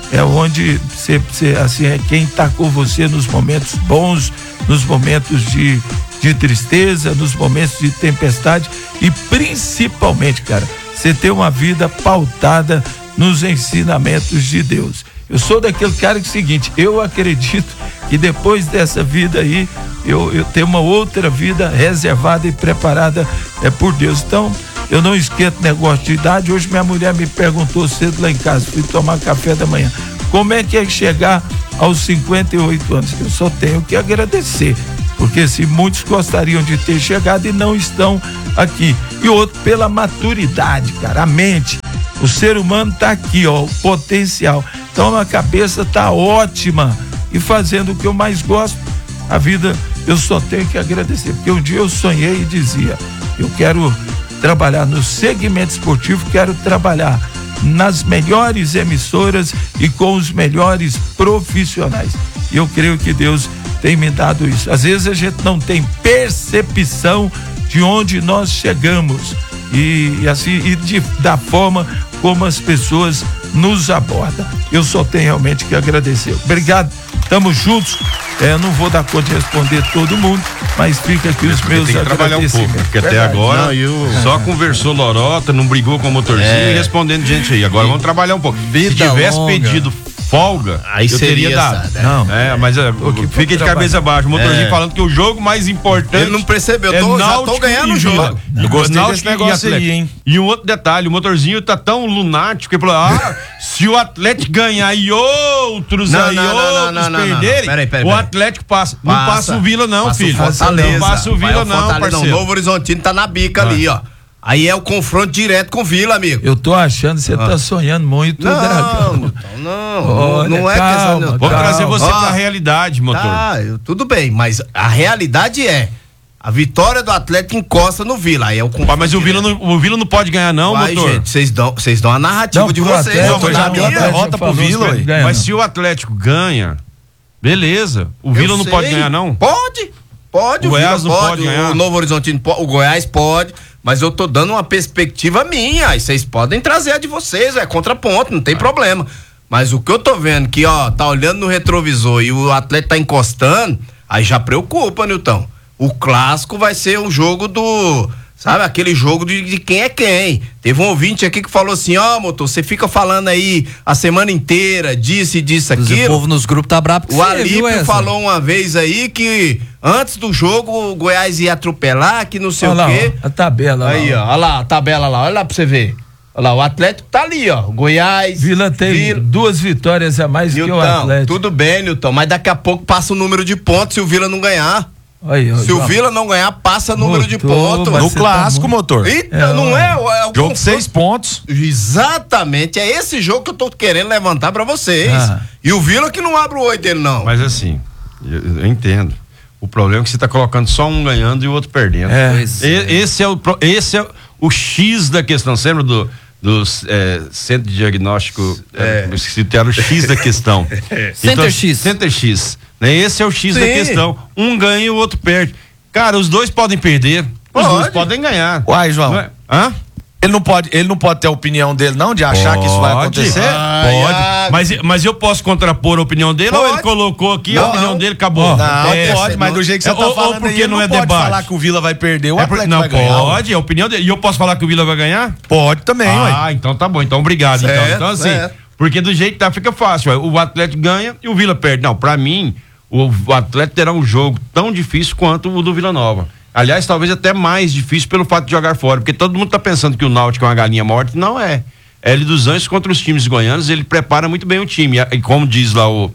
é onde você, você assim, é quem está com você nos momentos bons, nos momentos de, de tristeza, nos momentos de tempestade e principalmente, cara, você ter uma vida pautada nos ensinamentos de Deus. Eu sou daquele cara que é o seguinte, eu acredito que depois dessa vida aí, eu, eu tenho uma outra vida reservada e preparada é, por Deus. Então, eu não esquento negócio de idade. Hoje minha mulher me perguntou cedo lá em casa, fui tomar café da manhã, como é que é chegar aos cinquenta e oito anos? Eu só tenho que agradecer, porque se muitos gostariam de ter chegado e não estão aqui. E outro, pela maturidade, cara, a mente. O ser humano tá aqui, ó, o potencial. Então a cabeça tá ótima e fazendo o que eu mais gosto. A vida eu só tenho que agradecer, porque um dia eu sonhei e dizia, eu quero trabalhar no segmento esportivo, quero trabalhar nas melhores emissoras e com os melhores profissionais. E eu creio que Deus tem me dado isso. Às vezes a gente não tem percepção de onde nós chegamos e, e assim e de, da forma como as pessoas nos abordam. Eu só tenho realmente que agradecer. Obrigado, estamos juntos. É, não vou dar conta de responder todo mundo, mas fica aqui os meus tem que trabalhar um pouco, porque até Verdade. agora Não, eu... só conversou lorota, não brigou com o motorzinho É. e respondendo gente aí. Agora vamos trabalhar um pouco. Se Vida tivesse longa. pedido folga, Aí eu seria teria dado. essa, né? Não. É, mas é, aqui pra fica de trabalhar. cabeça baixa. O motorzinho É. falando que o jogo mais importante. Ele não percebeu, é tô- já tô Náutico ganhando e o jogo. Vila. Eu gostei Náutico desse e negócio aí, Atlético. hein? E um outro detalhe, o motorzinho tá tão lunático que ele falou: ah, se o Atlético ganhar e outros Não, aí, não, não, outros não, não, não, não. perderem, Peraí, peraí, o peraí. Atlético passa. Não Passa. passa o Vila, não, Passa o filho. Fortaleza. Não passa o Vai Vila, ao não, Fortaleza, parceiro. O Novo Horizontino tá na bica ali, ó. Aí é o confronto direto com o Vila, amigo. Eu tô achando que você tá sonhando muito, Não, Dragão. não, não, Olha, não é calma, questão. Vou Calma. trazer você Ó, pra realidade, motor. Tá, eu- tudo bem, mas a realidade é a vitória do Atlético encosta no Vila. Aí é o confronto Mas o Vila, direto. não, o Vila não pode ganhar, não, Vai, motor. gente, vocês dão, vocês dão a narrativa Não, de pro vocês. Atlético, eu já dou deu a a minha. derrota pro falou, Vila, os ué. ganha, Mas não. se o Atlético ganha, beleza. O Eu Vila não sei. pode ganhar, não? Pode, pode. O O, Goiás Vila não pode, pode ganhar. o Novo Horizontino, po- o Goiás pode, mas eu tô dando uma perspectiva minha. Aí vocês podem trazer a de vocês, é contraponto, não tem problema. Mas o que eu tô vendo que, ó, tá olhando no retrovisor e o Atlético tá encostando, aí já preocupa, Nilton. O clássico vai ser um jogo do, sabe, aquele jogo de, de quem é quem. Teve um ouvinte aqui que falou assim, ó, motor, você fica falando aí a semana inteira, disso e disso, O aquilo. povo nos grupos tá brabo com O você, viu, Alípio Wesley? falou uma vez aí que antes do jogo o Goiás ia atropelar, que não sei Olha o lá, quê. ó, a tabela. Aí, ó, olha lá, a tabela lá, olha lá pra você ver. Olha lá, o Atlético tá ali, ó. Goiás. Vila tem Vila- duas vitórias a mais que o Nilton, Atlético. tudo bem, Nilton, mas daqui a pouco passa o número de pontos se o Vila não ganhar. Aí, ó, Se o João. Vila não ganhar, passa o número de Voltou, pontos. mas No você tá clássico, muito- motor. Eita, É, não ó. é? É o Jogo confronto- de seis pontos. Exatamente, é esse jogo que eu tô querendo levantar pra vocês. Ah. E o Vila que não abre o olho dele, não. Mas assim, eu, eu entendo. O problema é que você tá colocando só um ganhando e o outro perdendo. É. Pois E- esse, é o, pro- esse é o X da questão. Você lembra do, do é, centro de diagnóstico? É. Eu esqueci, era o X da questão. Center X. Center X. Né? Esse é o X da Sim. questão. Um ganha e o outro perde. Cara, os dois podem perder. Os Pode. dois podem ganhar. Uai, João. Não é? Hã? Ele não pode, ele não pode ter a opinião dele, não, de achar que isso vai Pode. acontecer? Ai, Pode. ai. Mas, mas eu posso contrapor a opinião dele ou Pode. ele colocou aqui a Não, opinião não. dele acabou? Não, É, pode, mas do jeito que você é, tá ou- ou falando porque aí, ele não não é pode debate. falar que o Vila vai perder, o É por- Atlético não, vai ganhar. pode, é a opinião dele. E eu posso falar que o Vila vai ganhar? Pode também, ué. Ah, então tá bom. Então obrigado. Certo, então. então assim, certo. porque do jeito que tá, fica fácil. ó. O Atlético ganha e o Vila perde. Não, pra mim, o, o Atlético terá um jogo tão difícil quanto o do Vila Nova. Aliás, talvez até mais difícil pelo fato de jogar fora, porque todo mundo tá pensando que o Náutico é uma galinha morta. Não é. L dos Anjos contra os times goianos, ele prepara muito bem o time. E como diz lá o,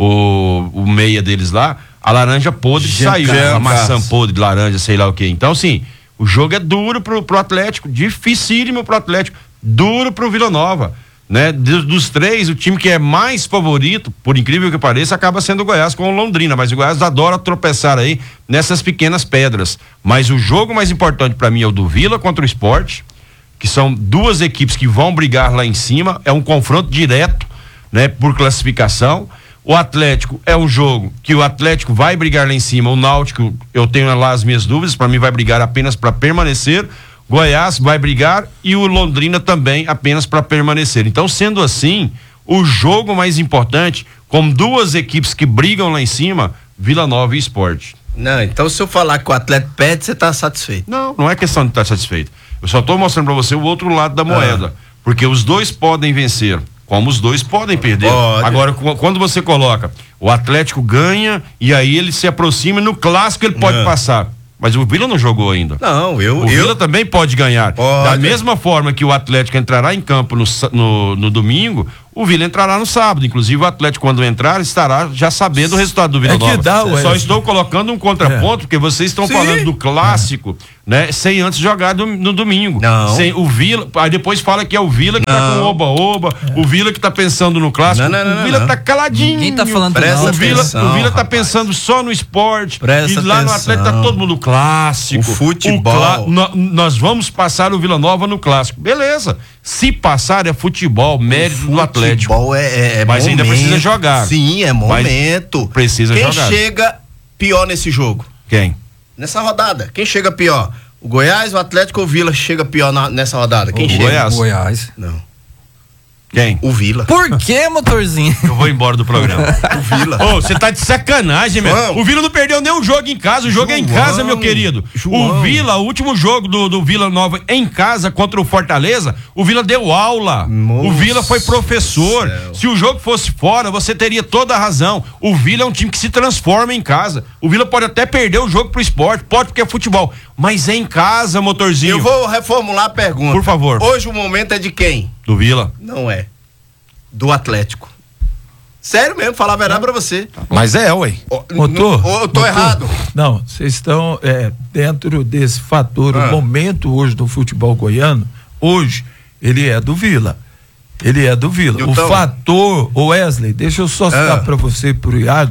o, o meia deles lá, a laranja podre Jean saiu. A Carlos. maçã podre de laranja, sei lá o quê. Então, assim, o jogo é duro pro, pro Atlético, dificílimo pro Atlético, duro pro Vila Nova. Né? Dos, dos três, o time que é mais favorito, por incrível que pareça, acaba sendo o Goiás com o Londrina, mas o Goiás adora tropeçar aí nessas pequenas pedras. Mas o jogo mais importante para mim é o do Vila contra o Sport, que são duas equipes que vão brigar lá em cima, é um confronto direto, né, por classificação. O Atlético é um jogo que o Atlético vai brigar lá em cima, o Náutico, eu tenho lá as minhas dúvidas, para mim vai brigar apenas para permanecer. Goiás vai brigar e o Londrina também apenas para permanecer. Então, sendo assim, o jogo mais importante, com duas equipes que brigam lá em cima, Vila Nova e Sport. Não, então se eu falar que o Atlético perde, você tá satisfeito? Não, não é questão de estar satisfeito. Eu só tô mostrando pra você o outro lado da moeda. Ah. Porque os dois podem vencer, como os dois podem perder. Pode. Agora, quando você coloca, o Atlético ganha e aí ele se aproxima, no clássico ele pode não. passar. Mas o Vila não jogou ainda. Não, eu... O eu... Vila também pode ganhar. Pode. Da mesma forma que o Atlético entrará em campo no, no, no domingo, o Vila entrará no sábado. Inclusive o Atlético, quando entrar, estará já sabendo o resultado do Vila é Nova. Dá, Só ué. estou colocando um contraponto, é. porque vocês estão Sim. falando do clássico, é. né? Sem antes jogar do, no domingo. Não. Sem o Vila, aí depois fala que é o Vila que não. tá com oba-oba, é. o Vila que tá pensando no clássico. Não, não, não, o Vila não. tá caladinho. Ninguém tá falando Presta não. O Vila, atenção, o Vila tá rapaz. pensando só no esporte. Presta e lá atenção. no Atlético tá todo mundo clássico. O futebol. O clá, no, nós vamos passar o Vila Nova no clássico. Beleza. Se passar é futebol, mérito futebol do Atlético. Futebol é, é, é Mas momento. ainda precisa jogar. Sim, é momento. Mas precisa Quem jogar. Quem chega pior nesse jogo? Quem? Nessa rodada. Quem chega pior? O Goiás, o Atlético ou o Vila chega pior na, nessa rodada? Quem o chega? Goiás. Goiás. Não. Quem? O Vila. Por que, motorzinho? Eu vou embora do programa. O Vila. Ô, você tá de sacanagem, meu. O Vila não perdeu nenhum jogo em casa. O jogo João, é em casa, meu querido. João. O Vila, o último jogo do, do Vila Nova em casa contra o Fortaleza, o Vila deu aula. Nossa, o Vila foi professor. Céu. Se o jogo fosse fora, você teria toda a razão. O Vila é um time que se transforma em casa. O Vila pode até perder o jogo pro esporte, pode porque é futebol. Mas é em casa, motorzinho. Eu vou reformular a pergunta. Por favor. Hoje o momento é de quem? Do Vila? Não é. Do Atlético. Sério mesmo, falar a verdade pra você. Mas é, ué. Motor? Ou eu tô motor, errado? Não, vocês estão é, dentro desse fator. Ah. O momento hoje do futebol goiano, hoje, ele é do Vila. Ele é do Vila. Então, o fator, o Wesley, deixa eu só citar ah. pra você e pro Iago,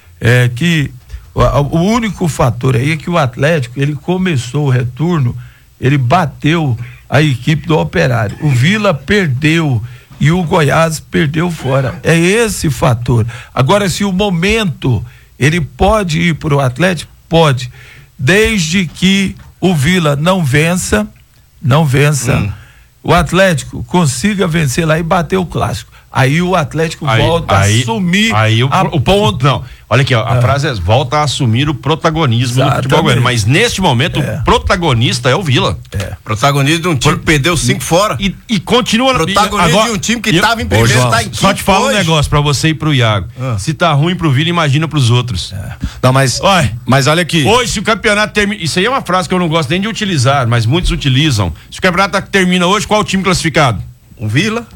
é que o, o único fator aí é que o Atlético, ele começou o retorno, ele bateu a equipe do Operário. O Vila perdeu e o Goiás perdeu fora. É esse fator. Agora, se o momento ele pode ir para o Atlético, pode, desde que o Vila não vença, não vença, hum. o Atlético consiga vencer lá e bater o clássico. Aí o Atlético aí, volta aí, a assumir aí o, a o ponto. Não, olha aqui, ó, a ah. frase é volta a assumir o protagonismo Exatamente. do futebol goiano. Mas neste momento é. o protagonista é o Vila. É. Protagonista de um time Pro, que perdeu cinco e, fora. E, e continua. Protagonista agora, de um time que estava em primeiro, João, tá em quinto. Só te falo um negócio pra você e pro Iago. Ah. Se tá ruim pro Vila, imagina pros outros. É. Não, mas, olha, mas olha aqui. Hoje, se o campeonato termina. Isso aí é uma frase que eu não gosto nem de utilizar, mas muitos utilizam. Se o campeonato termina hoje, qual o time classificado? O Vila.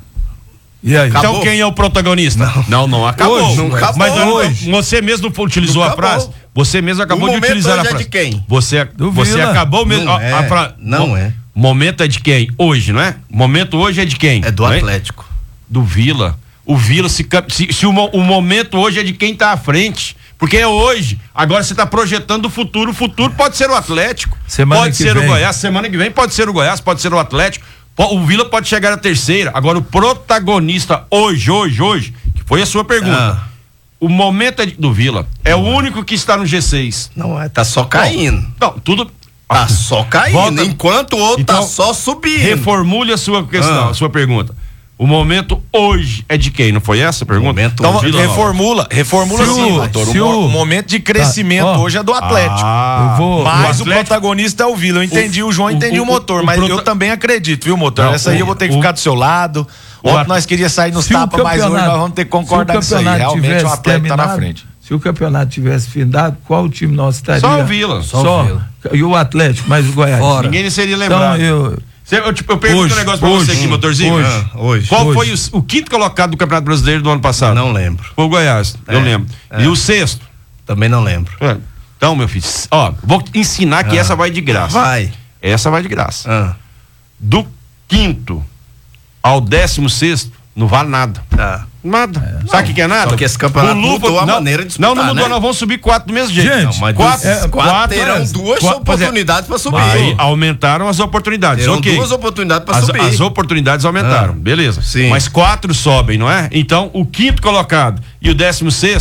E aí? Então acabou. Quem é o protagonista? Não, não, não acabou. Hoje, não acabou. Mas hoje. Você mesmo utilizou a frase. Você mesmo acabou o de utilizar a frase. É de quem? Você, você acabou mesmo. Não a, é. A fra... Não é. Momento é de quem? Hoje, não é? Momento hoje é de quem? É do não Atlético. É? Do Vila. O Vila, se, se, se o, o momento hoje é de quem tá à frente. Porque é hoje. Agora você tá projetando o futuro. O futuro pode ser o Atlético. Semana pode que ser vem. o Goiás. Semana que vem pode ser o Goiás, pode ser o Atlético. O Vila pode chegar à terceira. Agora, o protagonista hoje, hoje, hoje, que foi a sua pergunta. Ah. O momento é de, do Vila. É não o único que está no G seis. Não é, tá só caindo. Não, não tudo. Tá só caindo, Volta, enquanto o outro então, tá só subindo. Reformule a sua questão, ah. a sua pergunta. O momento hoje é de quem? Não foi essa a pergunta? Momento então, Vila reformula, reformula se sim, o, doutor. Se o, o, o momento de crescimento tá, hoje é do Atlético. Ah, eu vou, mas o, Atlético, o protagonista é o Vila. Eu entendi o, o João, entendi o, o motor, o, mas prota... eu também acredito, viu, motor? Não, Essa aí eu vou ter que ficar do seu lado. Ontem nós queríamos sair nos tapas, mas hoje nós vamos ter que concordar com isso aí. Realmente o Atlético tá na frente. Se o campeonato tivesse findado, qual o time nosso estaria? Só o Vila. Só, Só o Vila. E o Atlético, mais o Goiás. Fora. Ninguém seria lembrado. Então, eu... Eu, tipo, eu pergunto hoje, um negócio pra hoje, você aqui, motorzinho. Hoje, ah, hoje, Qual hoje. foi o, o quinto colocado do Campeonato Brasileiro do ano passado? Não lembro. Foi o Goiás, é, eu lembro. É. E o sexto? Também não lembro. É. Então, meu filho, ó, vou ensinar que ah. essa vai de graça. Vai. Essa vai de graça. Ah. Do quinto ao décimo sexto, não vale nada. Tá. Nada. É. Sabe o que, que é nada? Só que esse campeonato mudou a não, maneira de disputar, Não, não mudou, né? nós vamos subir quatro do mesmo jeito. Gente, não, mas quatro, é, quatro, quatro terão é, duas quatro, oportunidades para subir. Aí aumentaram as oportunidades. Terão okay. duas oportunidades para subir. As oportunidades aumentaram, ah, beleza. Sim. Mas quatro sobem, não é? Então, o quinto colocado e o décimo sexto,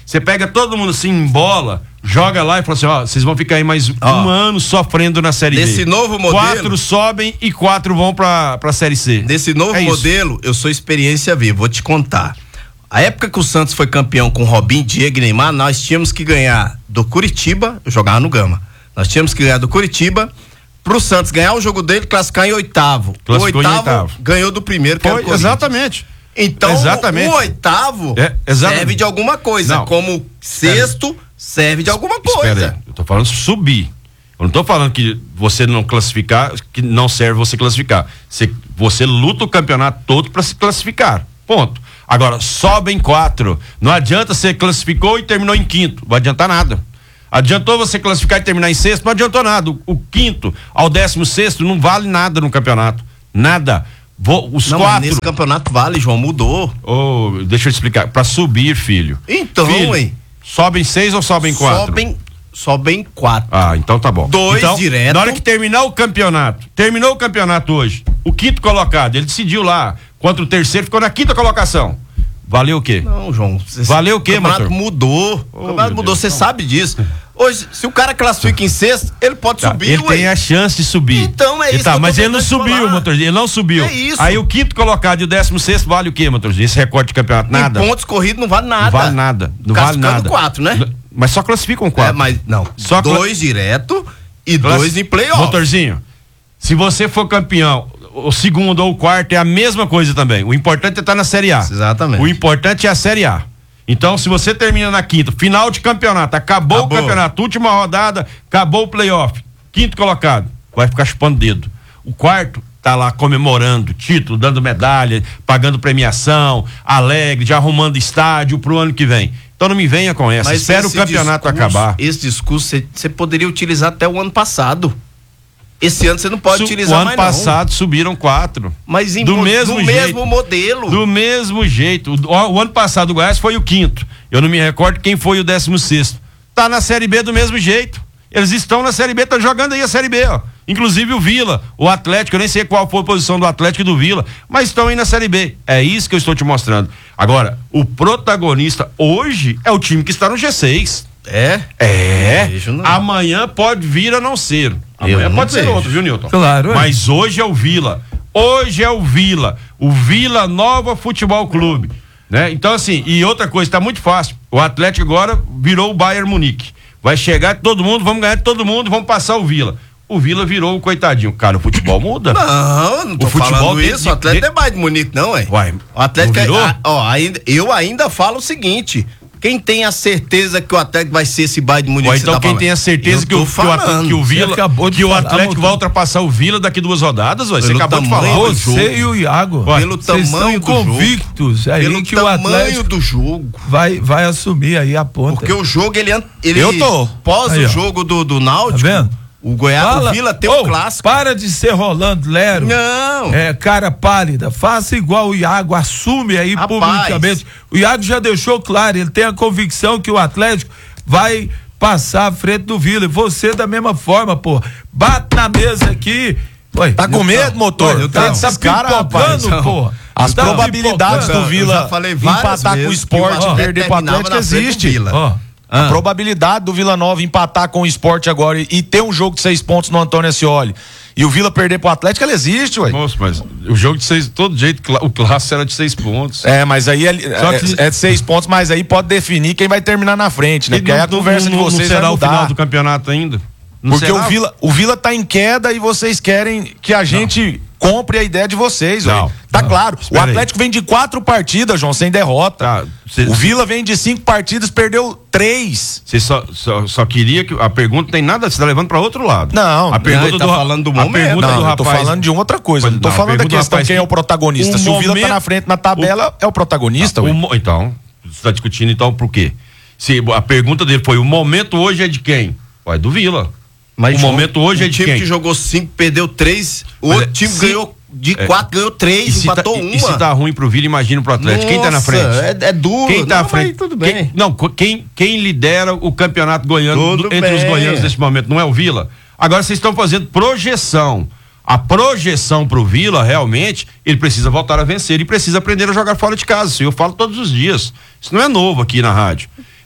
Você pega todo mundo assim em bola, joga lá e fala assim, ó, vocês vão ficar aí mais Ó, um ano sofrendo na Série B. desse novo modelo- Quatro sobem e quatro vão pra, pra Série C. Desse novo É isso. modelo, eu sou experiência viva, vou te contar. A época que o Santos foi campeão com Robinho, Diego e Neymar, nós tínhamos que ganhar do Curitiba, eu jogava no Gama, nós tínhamos que ganhar do Curitiba, pro Santos ganhar o jogo dele, classificar em oitavo. Classificou o em oitavo, oitavo. ganhou do primeiro, que era o Foi, Corinthians. exatamente. Então, Exatamente. o oitavo É, exatamente. serve de alguma coisa, Não. como sexto serve de alguma Espera coisa. aí, eu tô falando subir. Eu não tô falando que você não classificar, que não serve você classificar. Você, você luta o campeonato todo para se classificar. Ponto. Agora, sobem quatro. Não adianta você classificou e terminou em quinto. Não vai adiantar nada. Adiantou você classificar e terminar em sexto, não adiantou nada. O, o quinto ao décimo sexto não vale nada no campeonato. Nada. Vou, os Não, mas quatro. nesse campeonato vale, João, mudou. Oh, deixa eu explicar. Para subir, filho. Então, filho, hein? sobem seis ou sobem quatro? Sobem, sobem quatro. Ah, então tá bom. Dois então, direto. Na hora que terminar o campeonato, terminou o campeonato hoje, o quinto colocado, ele decidiu lá, contra o terceiro, ficou na quinta colocação. Valeu o quê? Não, João. cê- Valeu o quê, O campeonato motor? mudou. Oh, o campeonato meu mudou, Deus. você sabe disso. Hoje, se o cara classifica em sexto, ele pode Tá, subir, ele ué. tem a chance de subir. Então, é E isso tá, que eu tô mas ele não tentando subiu, falar. motorzinho, ele não subiu. É isso. Aí o quinto colocado e o décimo sexto vale o quê, motorzinho? Esse recorde de campeonato? Nada. Em pontos corridos não vale nada. Não vale nada. Não vale Classificando nada. quatro, né? N- Mas só classificam É, quatro. mas não. Só cla- dois direto e Classi- dois em playoff. Motorzinho, se você for campeão, o segundo ou o quarto é a mesma coisa também. O importante é estar na Série A. Exatamente. O importante é a Série A. Então, se você termina na quinta, final de campeonato, acabou, Acabou. o campeonato, última rodada, acabou o playoff, quinto colocado, vai ficar chupando dedo. O quarto tá lá comemorando título, dando medalha, pagando premiação, alegre, já arrumando estádio pro ano que vem. Então não me venha com essa. Espera o esse campeonato discurso- acabar. Esse discurso você poderia utilizar até o ano passado. Esse ano você não pode Su- utilizar o ano mais passado subiram quatro. Mas em do mo- mesmo no jeito. mesmo modelo. Do mesmo jeito. O, o ano passado o Goiás foi o quinto. Eu não me recordo quem foi o décimo sexto. Tá na Série B do mesmo jeito. Eles estão na Série B, estão jogando aí a Série B, ó. Inclusive o Vila, o Atlético, eu nem sei qual foi a posição do Atlético e do Vila, mas estão aí na Série B. É isso que eu estou te mostrando. Agora, o protagonista hoje é o time que está no G seis. É? É. Vejo não. Amanhã pode vir a não ser. Amanhã não pode ser vejo. outro, viu, Nilton? Claro, é. Mas hoje é o Vila. Hoje é o Vila. O Vila Nova Futebol Clube. Né? Então, assim, e outra coisa, tá muito fácil. O Atlético agora virou o Bayern Munique. Vai chegar todo mundo, vamos ganhar de todo mundo, vamos passar o Vila. O Vila virou o coitadinho. Cara, o futebol muda. Não, não tô O futebol falando de- isso. O Atlético de- é mais bonito, não, é? Uai, O Atlético não é, virou? a- ó, ainda, eu ainda falo o seguinte: quem tem a certeza que o Atlético vai ser esse Bayern de Munique? Ou que você então tá quem falando? tem a certeza Eu que o, tô que o Atlético, falando. que o Você Vila, acabou de que o falar, Atlético motor. vai ultrapassar o Vila daqui duas rodadas, ué. Você Pelo acabou de falar. tamanho do Você e o Iago. Ué, Pelo Vocês estão tamanho do jogo. convictos aí Pelo que o tamanho Atlético do jogo. vai, vai assumir aí a ponta. Porque o jogo, ele, an- ele Eu tô. pós Aí, o ó. jogo do, do Náutico, Tá vendo? o Goiás, Fala- o Vila tem Ô, um clássico. Para de ser Rolando Lero. Não. É, cara pálida. Faça igual o Iago, assume aí Rapaz. publicamente. O Iago já deixou claro, ele tem a convicção que o Atlético vai passar à frente do Vila. E você da mesma forma, pô. Bate na mesa aqui. Oi, Tá com medo, motor? Olha, tá, Esses tá caras, rapaz, pipocando, pô. As Tá probabilidades pipocando. do Eu Vila já falei várias empatar com o vezes que o Sport e Atlético perder pro terminava Atlético na frente do existe. Vila. Ó. A Ah. probabilidade do Vila Nova empatar com o Sport agora e, e ter um jogo de seis pontos no Antônio Ascioli e o Vila perder pro Atlético, ela existe, ué. Moço, mas o jogo de seis, todo jeito, cla- o clássico era de seis pontos. É, mas aí é, Só é, que- é seis pontos, mas aí pode definir quem vai terminar na frente, né? E Porque aí a não- conversa não- de vocês não será vai o mudar. final do campeonato ainda. Não Porque será? o Vila, o Vila tá em queda e vocês querem que a gente compre a ideia de vocês, Não, ué. Tá claro. O espera aí. Atlético vem de quatro partidas, João, sem derrota. Tá, cê- o Vila vem de cinco partidas, perdeu três. Você só, só, só queria que. A pergunta tem nada, você tá levando pra outro lado. Não, a pergunta ele tá do, falando do a momento. pergunta Não, do eu tô rapaz. falando de outra coisa. Não tô Não, a falando da pergunta do questão rapaz quem é o protagonista. o Se o Vila tá momento- na frente na tabela, é o protagonista, O ué. mo- então, você tá discutindo então por quê? Se a pergunta dele foi: o momento hoje é de quem? Vai do Vila. Mas o momento hoje o é de time quem? que jogou cinco, perdeu três. O Mas outro é- time se- ganhou de é. quatro, ganhou E três, se, empatou tá, uma. e se tá ruim pro Vila, imagina pro Atlético. Quem tá na Nossa, frente? É, é duro. Quem tá Não, à frente? mas tudo Quem- bem. não, co- quem, quem lidera o campeonato goiano Tudo do- entre os bem. goianos nesse momento? Não é o Vila? Agora vocês estão fazendo projeção. A projeção pro Vila, realmente, ele precisa voltar a vencer e precisa aprender a jogar fora de casa. Isso eu falo todos os dias. Isso não é novo aqui na rádio.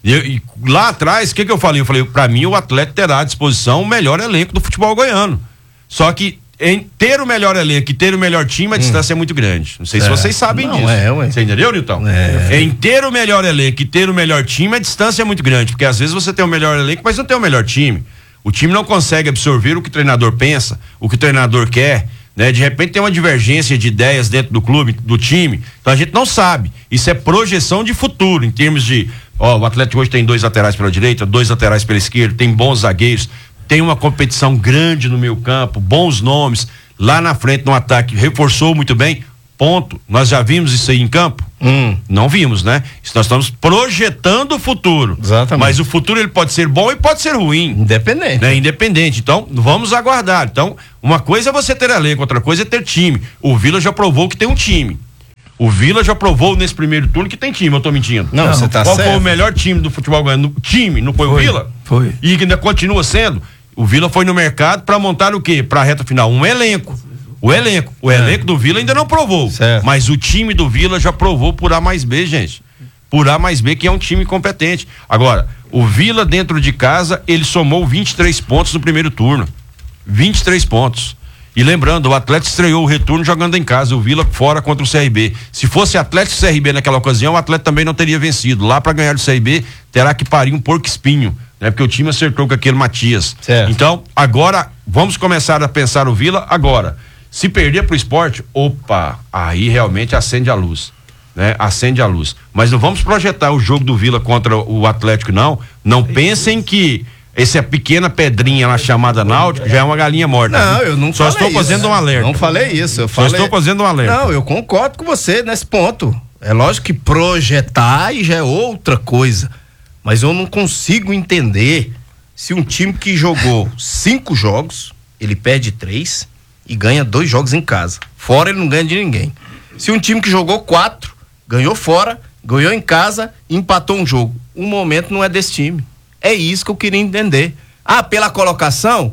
E, e lá atrás, o que que eu falei? Eu falei, pra mim o Atlético terá à disposição o melhor elenco do futebol goiano. Só que em ter o melhor elenco e ter o melhor time, a hum. distância é muito grande. Não sei é. se vocês sabem Não, disso. É, ué. Você entendeu, Nilton? É. Em ter o melhor elenco e ter o melhor time, a distância é muito grande. Porque às vezes você tem o melhor elenco, mas não tem o melhor time. O time não consegue absorver o que o treinador pensa, o que o treinador quer, né? De repente tem uma divergência de ideias dentro do clube, do time. Então a gente não sabe. Isso é projeção de futuro, em termos de, ó, o Atlético hoje tem dois laterais pela direita, dois laterais pela esquerda, tem bons zagueiros, tem uma competição grande no meio campo, bons nomes, lá na frente no ataque, reforçou muito bem, ponto. Nós já vimos isso aí em campo? Hum. Não vimos, né? Nós estamos projetando o futuro. Exatamente. Mas o futuro ele pode ser bom e pode ser ruim. Independente. Né? Independente. Então, vamos aguardar. Então, uma coisa é você ter elenco, outra coisa é ter time. O Vila já provou que tem um time. O Vila já provou nesse primeiro turno que tem time, eu tô mentindo. Não, você tá Qual certo. foi o melhor time do futebol goiano? Time, não foi, foi o Vila? Foi. E que ainda continua sendo. O Vila foi no mercado para montar o quê? Para a reta final, um elenco. O elenco. O é. elenco do Vila ainda não provou. Certo. Mas o time do Vila já provou por A mais B, gente. Por A mais B, que é um time competente. Agora, o Vila dentro de casa, ele somou vinte e três pontos no primeiro turno. vinte e três pontos. E lembrando, o Atlético estreou o retorno jogando em casa, o Vila fora contra o C R B. Se fosse Atlético e C R B naquela ocasião, o Atlético também não teria vencido. Lá para ganhar do C R B, terá que parir um porco espinho, né? Porque o time acertou com aquele Matias. Certo. Então, agora, vamos começar a pensar o Vila agora. Se perder pro Sport, opa, aí realmente acende a luz, né? Acende a luz. Mas não vamos projetar o jogo do Vila contra o Atlético, não. Não pensem que essa pequena pedrinha lá chamada Náutico já é uma galinha morta. Não, eu não Só falei estou fazendo isso. um alerta. Não falei isso. Eu Só falei... estou fazendo um alerta. Não, eu concordo com você nesse ponto. É lógico que projetar aí já é outra coisa. Mas eu não consigo entender se um time que jogou cinco jogos, ele perde três e ganha dois jogos em casa. Fora ele não ganha de ninguém. Se um time que jogou quatro, ganhou fora, ganhou em casa e empatou um jogo. O momento não é desse time. É isso que eu queria entender. Ah, pela colocação?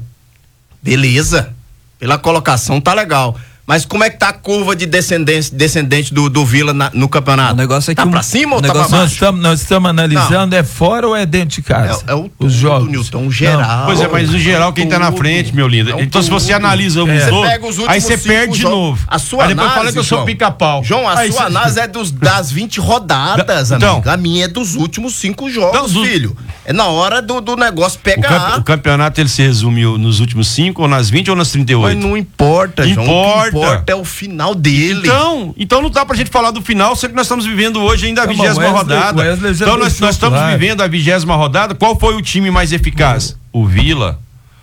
Beleza. Pela colocação tá legal. Mas como é que tá a curva de descendente, descendente do, do Vila na, no campeonato? O negócio é que tá um, pra cima ou tá negócio pra baixo? Nós estamos nós estamos analisando, não. É fora ou é dentro de casa? É, é o os jogos. Nilton, o geral. Pois é, mas no geral quem tá na frente, meu lindo. É então se você analisa os é. dois, Você pega os aí você perde de jogos. novo. A sua aí depois análise, fala que eu sou João, pica-pau. João, a aí sua cê... análise é dos, das vinte rodadas, então, amigo. A minha é dos últimos cinco jogos, então, do... filho. É na hora do, do negócio pegar. O, campe... o campeonato ele se resumiu nos últimos cinco, ou nas vinte ou nas trinta e oito? Mas não importa, João. Importa. O que importa é o final dele. Então, então não dá pra gente falar do final, sendo que nós estamos vivendo hoje ainda a vigésima rodada. Wesley então nós, nós estamos claro. vivendo a vigésima rodada. Qual foi o time mais eficaz? O Vila.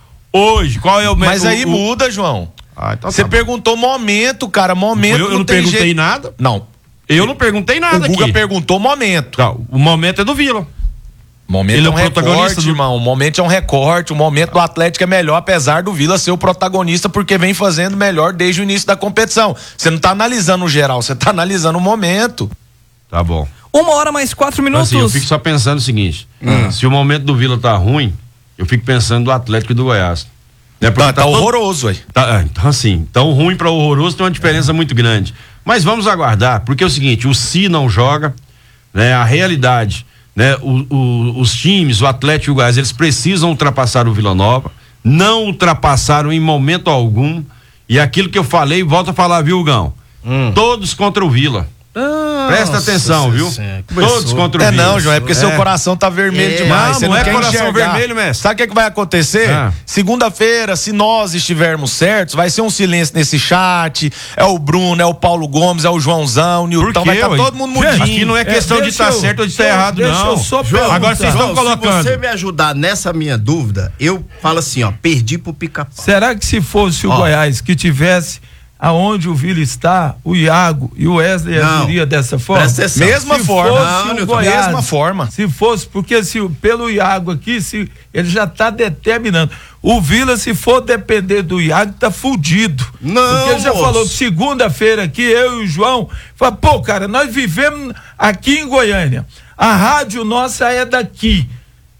Hoje, qual é o... Mas o, aí o... muda, João. Ah, então Você tá perguntou momento, cara, momento. Eu, eu não, não tem perguntei jeito. nada. Não. Eu não perguntei nada o Guga aqui. perguntou momento. Não, o momento é do Vila. Momento Ele é um é o protagonista recorte, do... irmão. O momento é um recorte. O momento do Atlético é melhor, apesar do Vila ser o protagonista, porque vem fazendo melhor desde o início da competição. Você não tá analisando o geral, você tá analisando o momento. Tá bom. Uma hora mais quatro minutos. Assim, eu fico só pensando o seguinte: hum. se o momento do Vila tá ruim, eu fico pensando do Atlético e do Goiás. Né? Tá, tá tá horroroso, aí. Tá, então, assim, tão ruim para horroroso tem uma diferença muito grande. Mas vamos aguardar, porque é o seguinte: o Si não joga, né? A realidade. Né, o, o, os times, o Atlético e o Goiás, eles precisam ultrapassar o Vila Nova, não ultrapassaram em momento algum, e aquilo que eu falei, volto a falar, viu, Gão? Hum. Todos contra o Vila. Nossa, presta atenção, viu? Senhora. Todos contra o É Vila. não, João, é porque é. seu coração tá vermelho É. demais. Não, Você não, não é quer coração enxergar. vermelho, mestre. Sabe o que, é que vai acontecer? Ah. Segunda-feira, se nós estivermos certos, vai ser um silêncio nesse chat. É o Bruno, é o Paulo Gomes, é o Joãozão, o Nilton, vai estar tá todo mundo mudinho. Aqui não é questão é, de estar tá certo ou de estar tá errado, deixa não. Eu só João, agora vocês estão colocando. Se você me ajudar nessa minha dúvida, eu falo assim, ó, perdi pro Pica-Pau. Será que se fosse o ó. Goiás que tivesse aonde o Vila está, o Iago e o Wesley agiria dessa forma? Mesma se forma. Fosse Não, o Goiás, mesma forma. Se fosse, porque se pelo Iago aqui, se ele já está determinando. O Vila, se for depender do Iago, tá fudido. Não, porque ele já moço. falou que segunda-feira aqui, eu e o João, fala, pô, cara, nós vivemos aqui em Goiânia. A rádio nossa é daqui.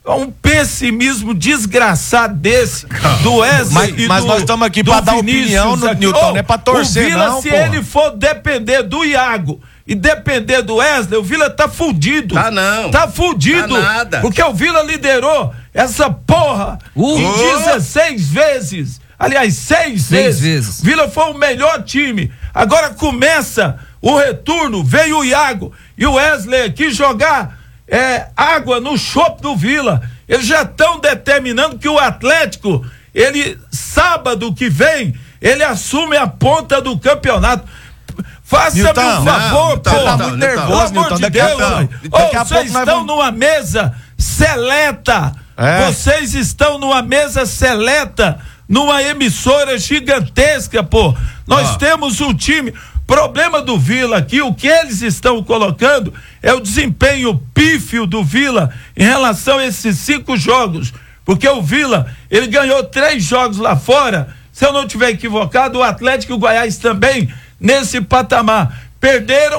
um pessimismo desgraçado desse do Wesley Mas, e mas do, nós estamos aqui do para dar Vinícius opinião, no, aqui. Nilton, Oh, não é para torcer o Vila, não, se porra. ele for depender do Iago e depender do Wesley, o Vila tá fudido. Tá não. Tá fudido. Tá nada. Porque o Vila liderou essa porra Uh. em dezesseis vezes. Aliás, seis, Seis vezes. vezes. Vila foi o melhor time. Agora começa o retorno, veio o Iago e o Wesley aqui jogar é, água no chope do Vila. Eles já estão determinando que o Atlético, ele, sábado que vem, ele assume a ponta do campeonato. Faça-me Nilton, um favor, não, pô. tá muito Nilton, nervoso, Pelo amor Nilton, de daqui a Deus, pouco- mãe. daqui Ô, a vocês pouco nós estão vamos- numa mesa seleta. É. Vocês estão numa mesa seleta, numa emissora gigantesca, pô. Nós Ó. temos um time. Problema do Vila aqui, o que eles estão colocando é o desempenho pífio do Vila em relação a esses cinco jogos. Porque o Vila, ele ganhou três jogos lá fora. Se eu não tiver equivocado, o Atlético e o Goiás também nesse patamar. Perderam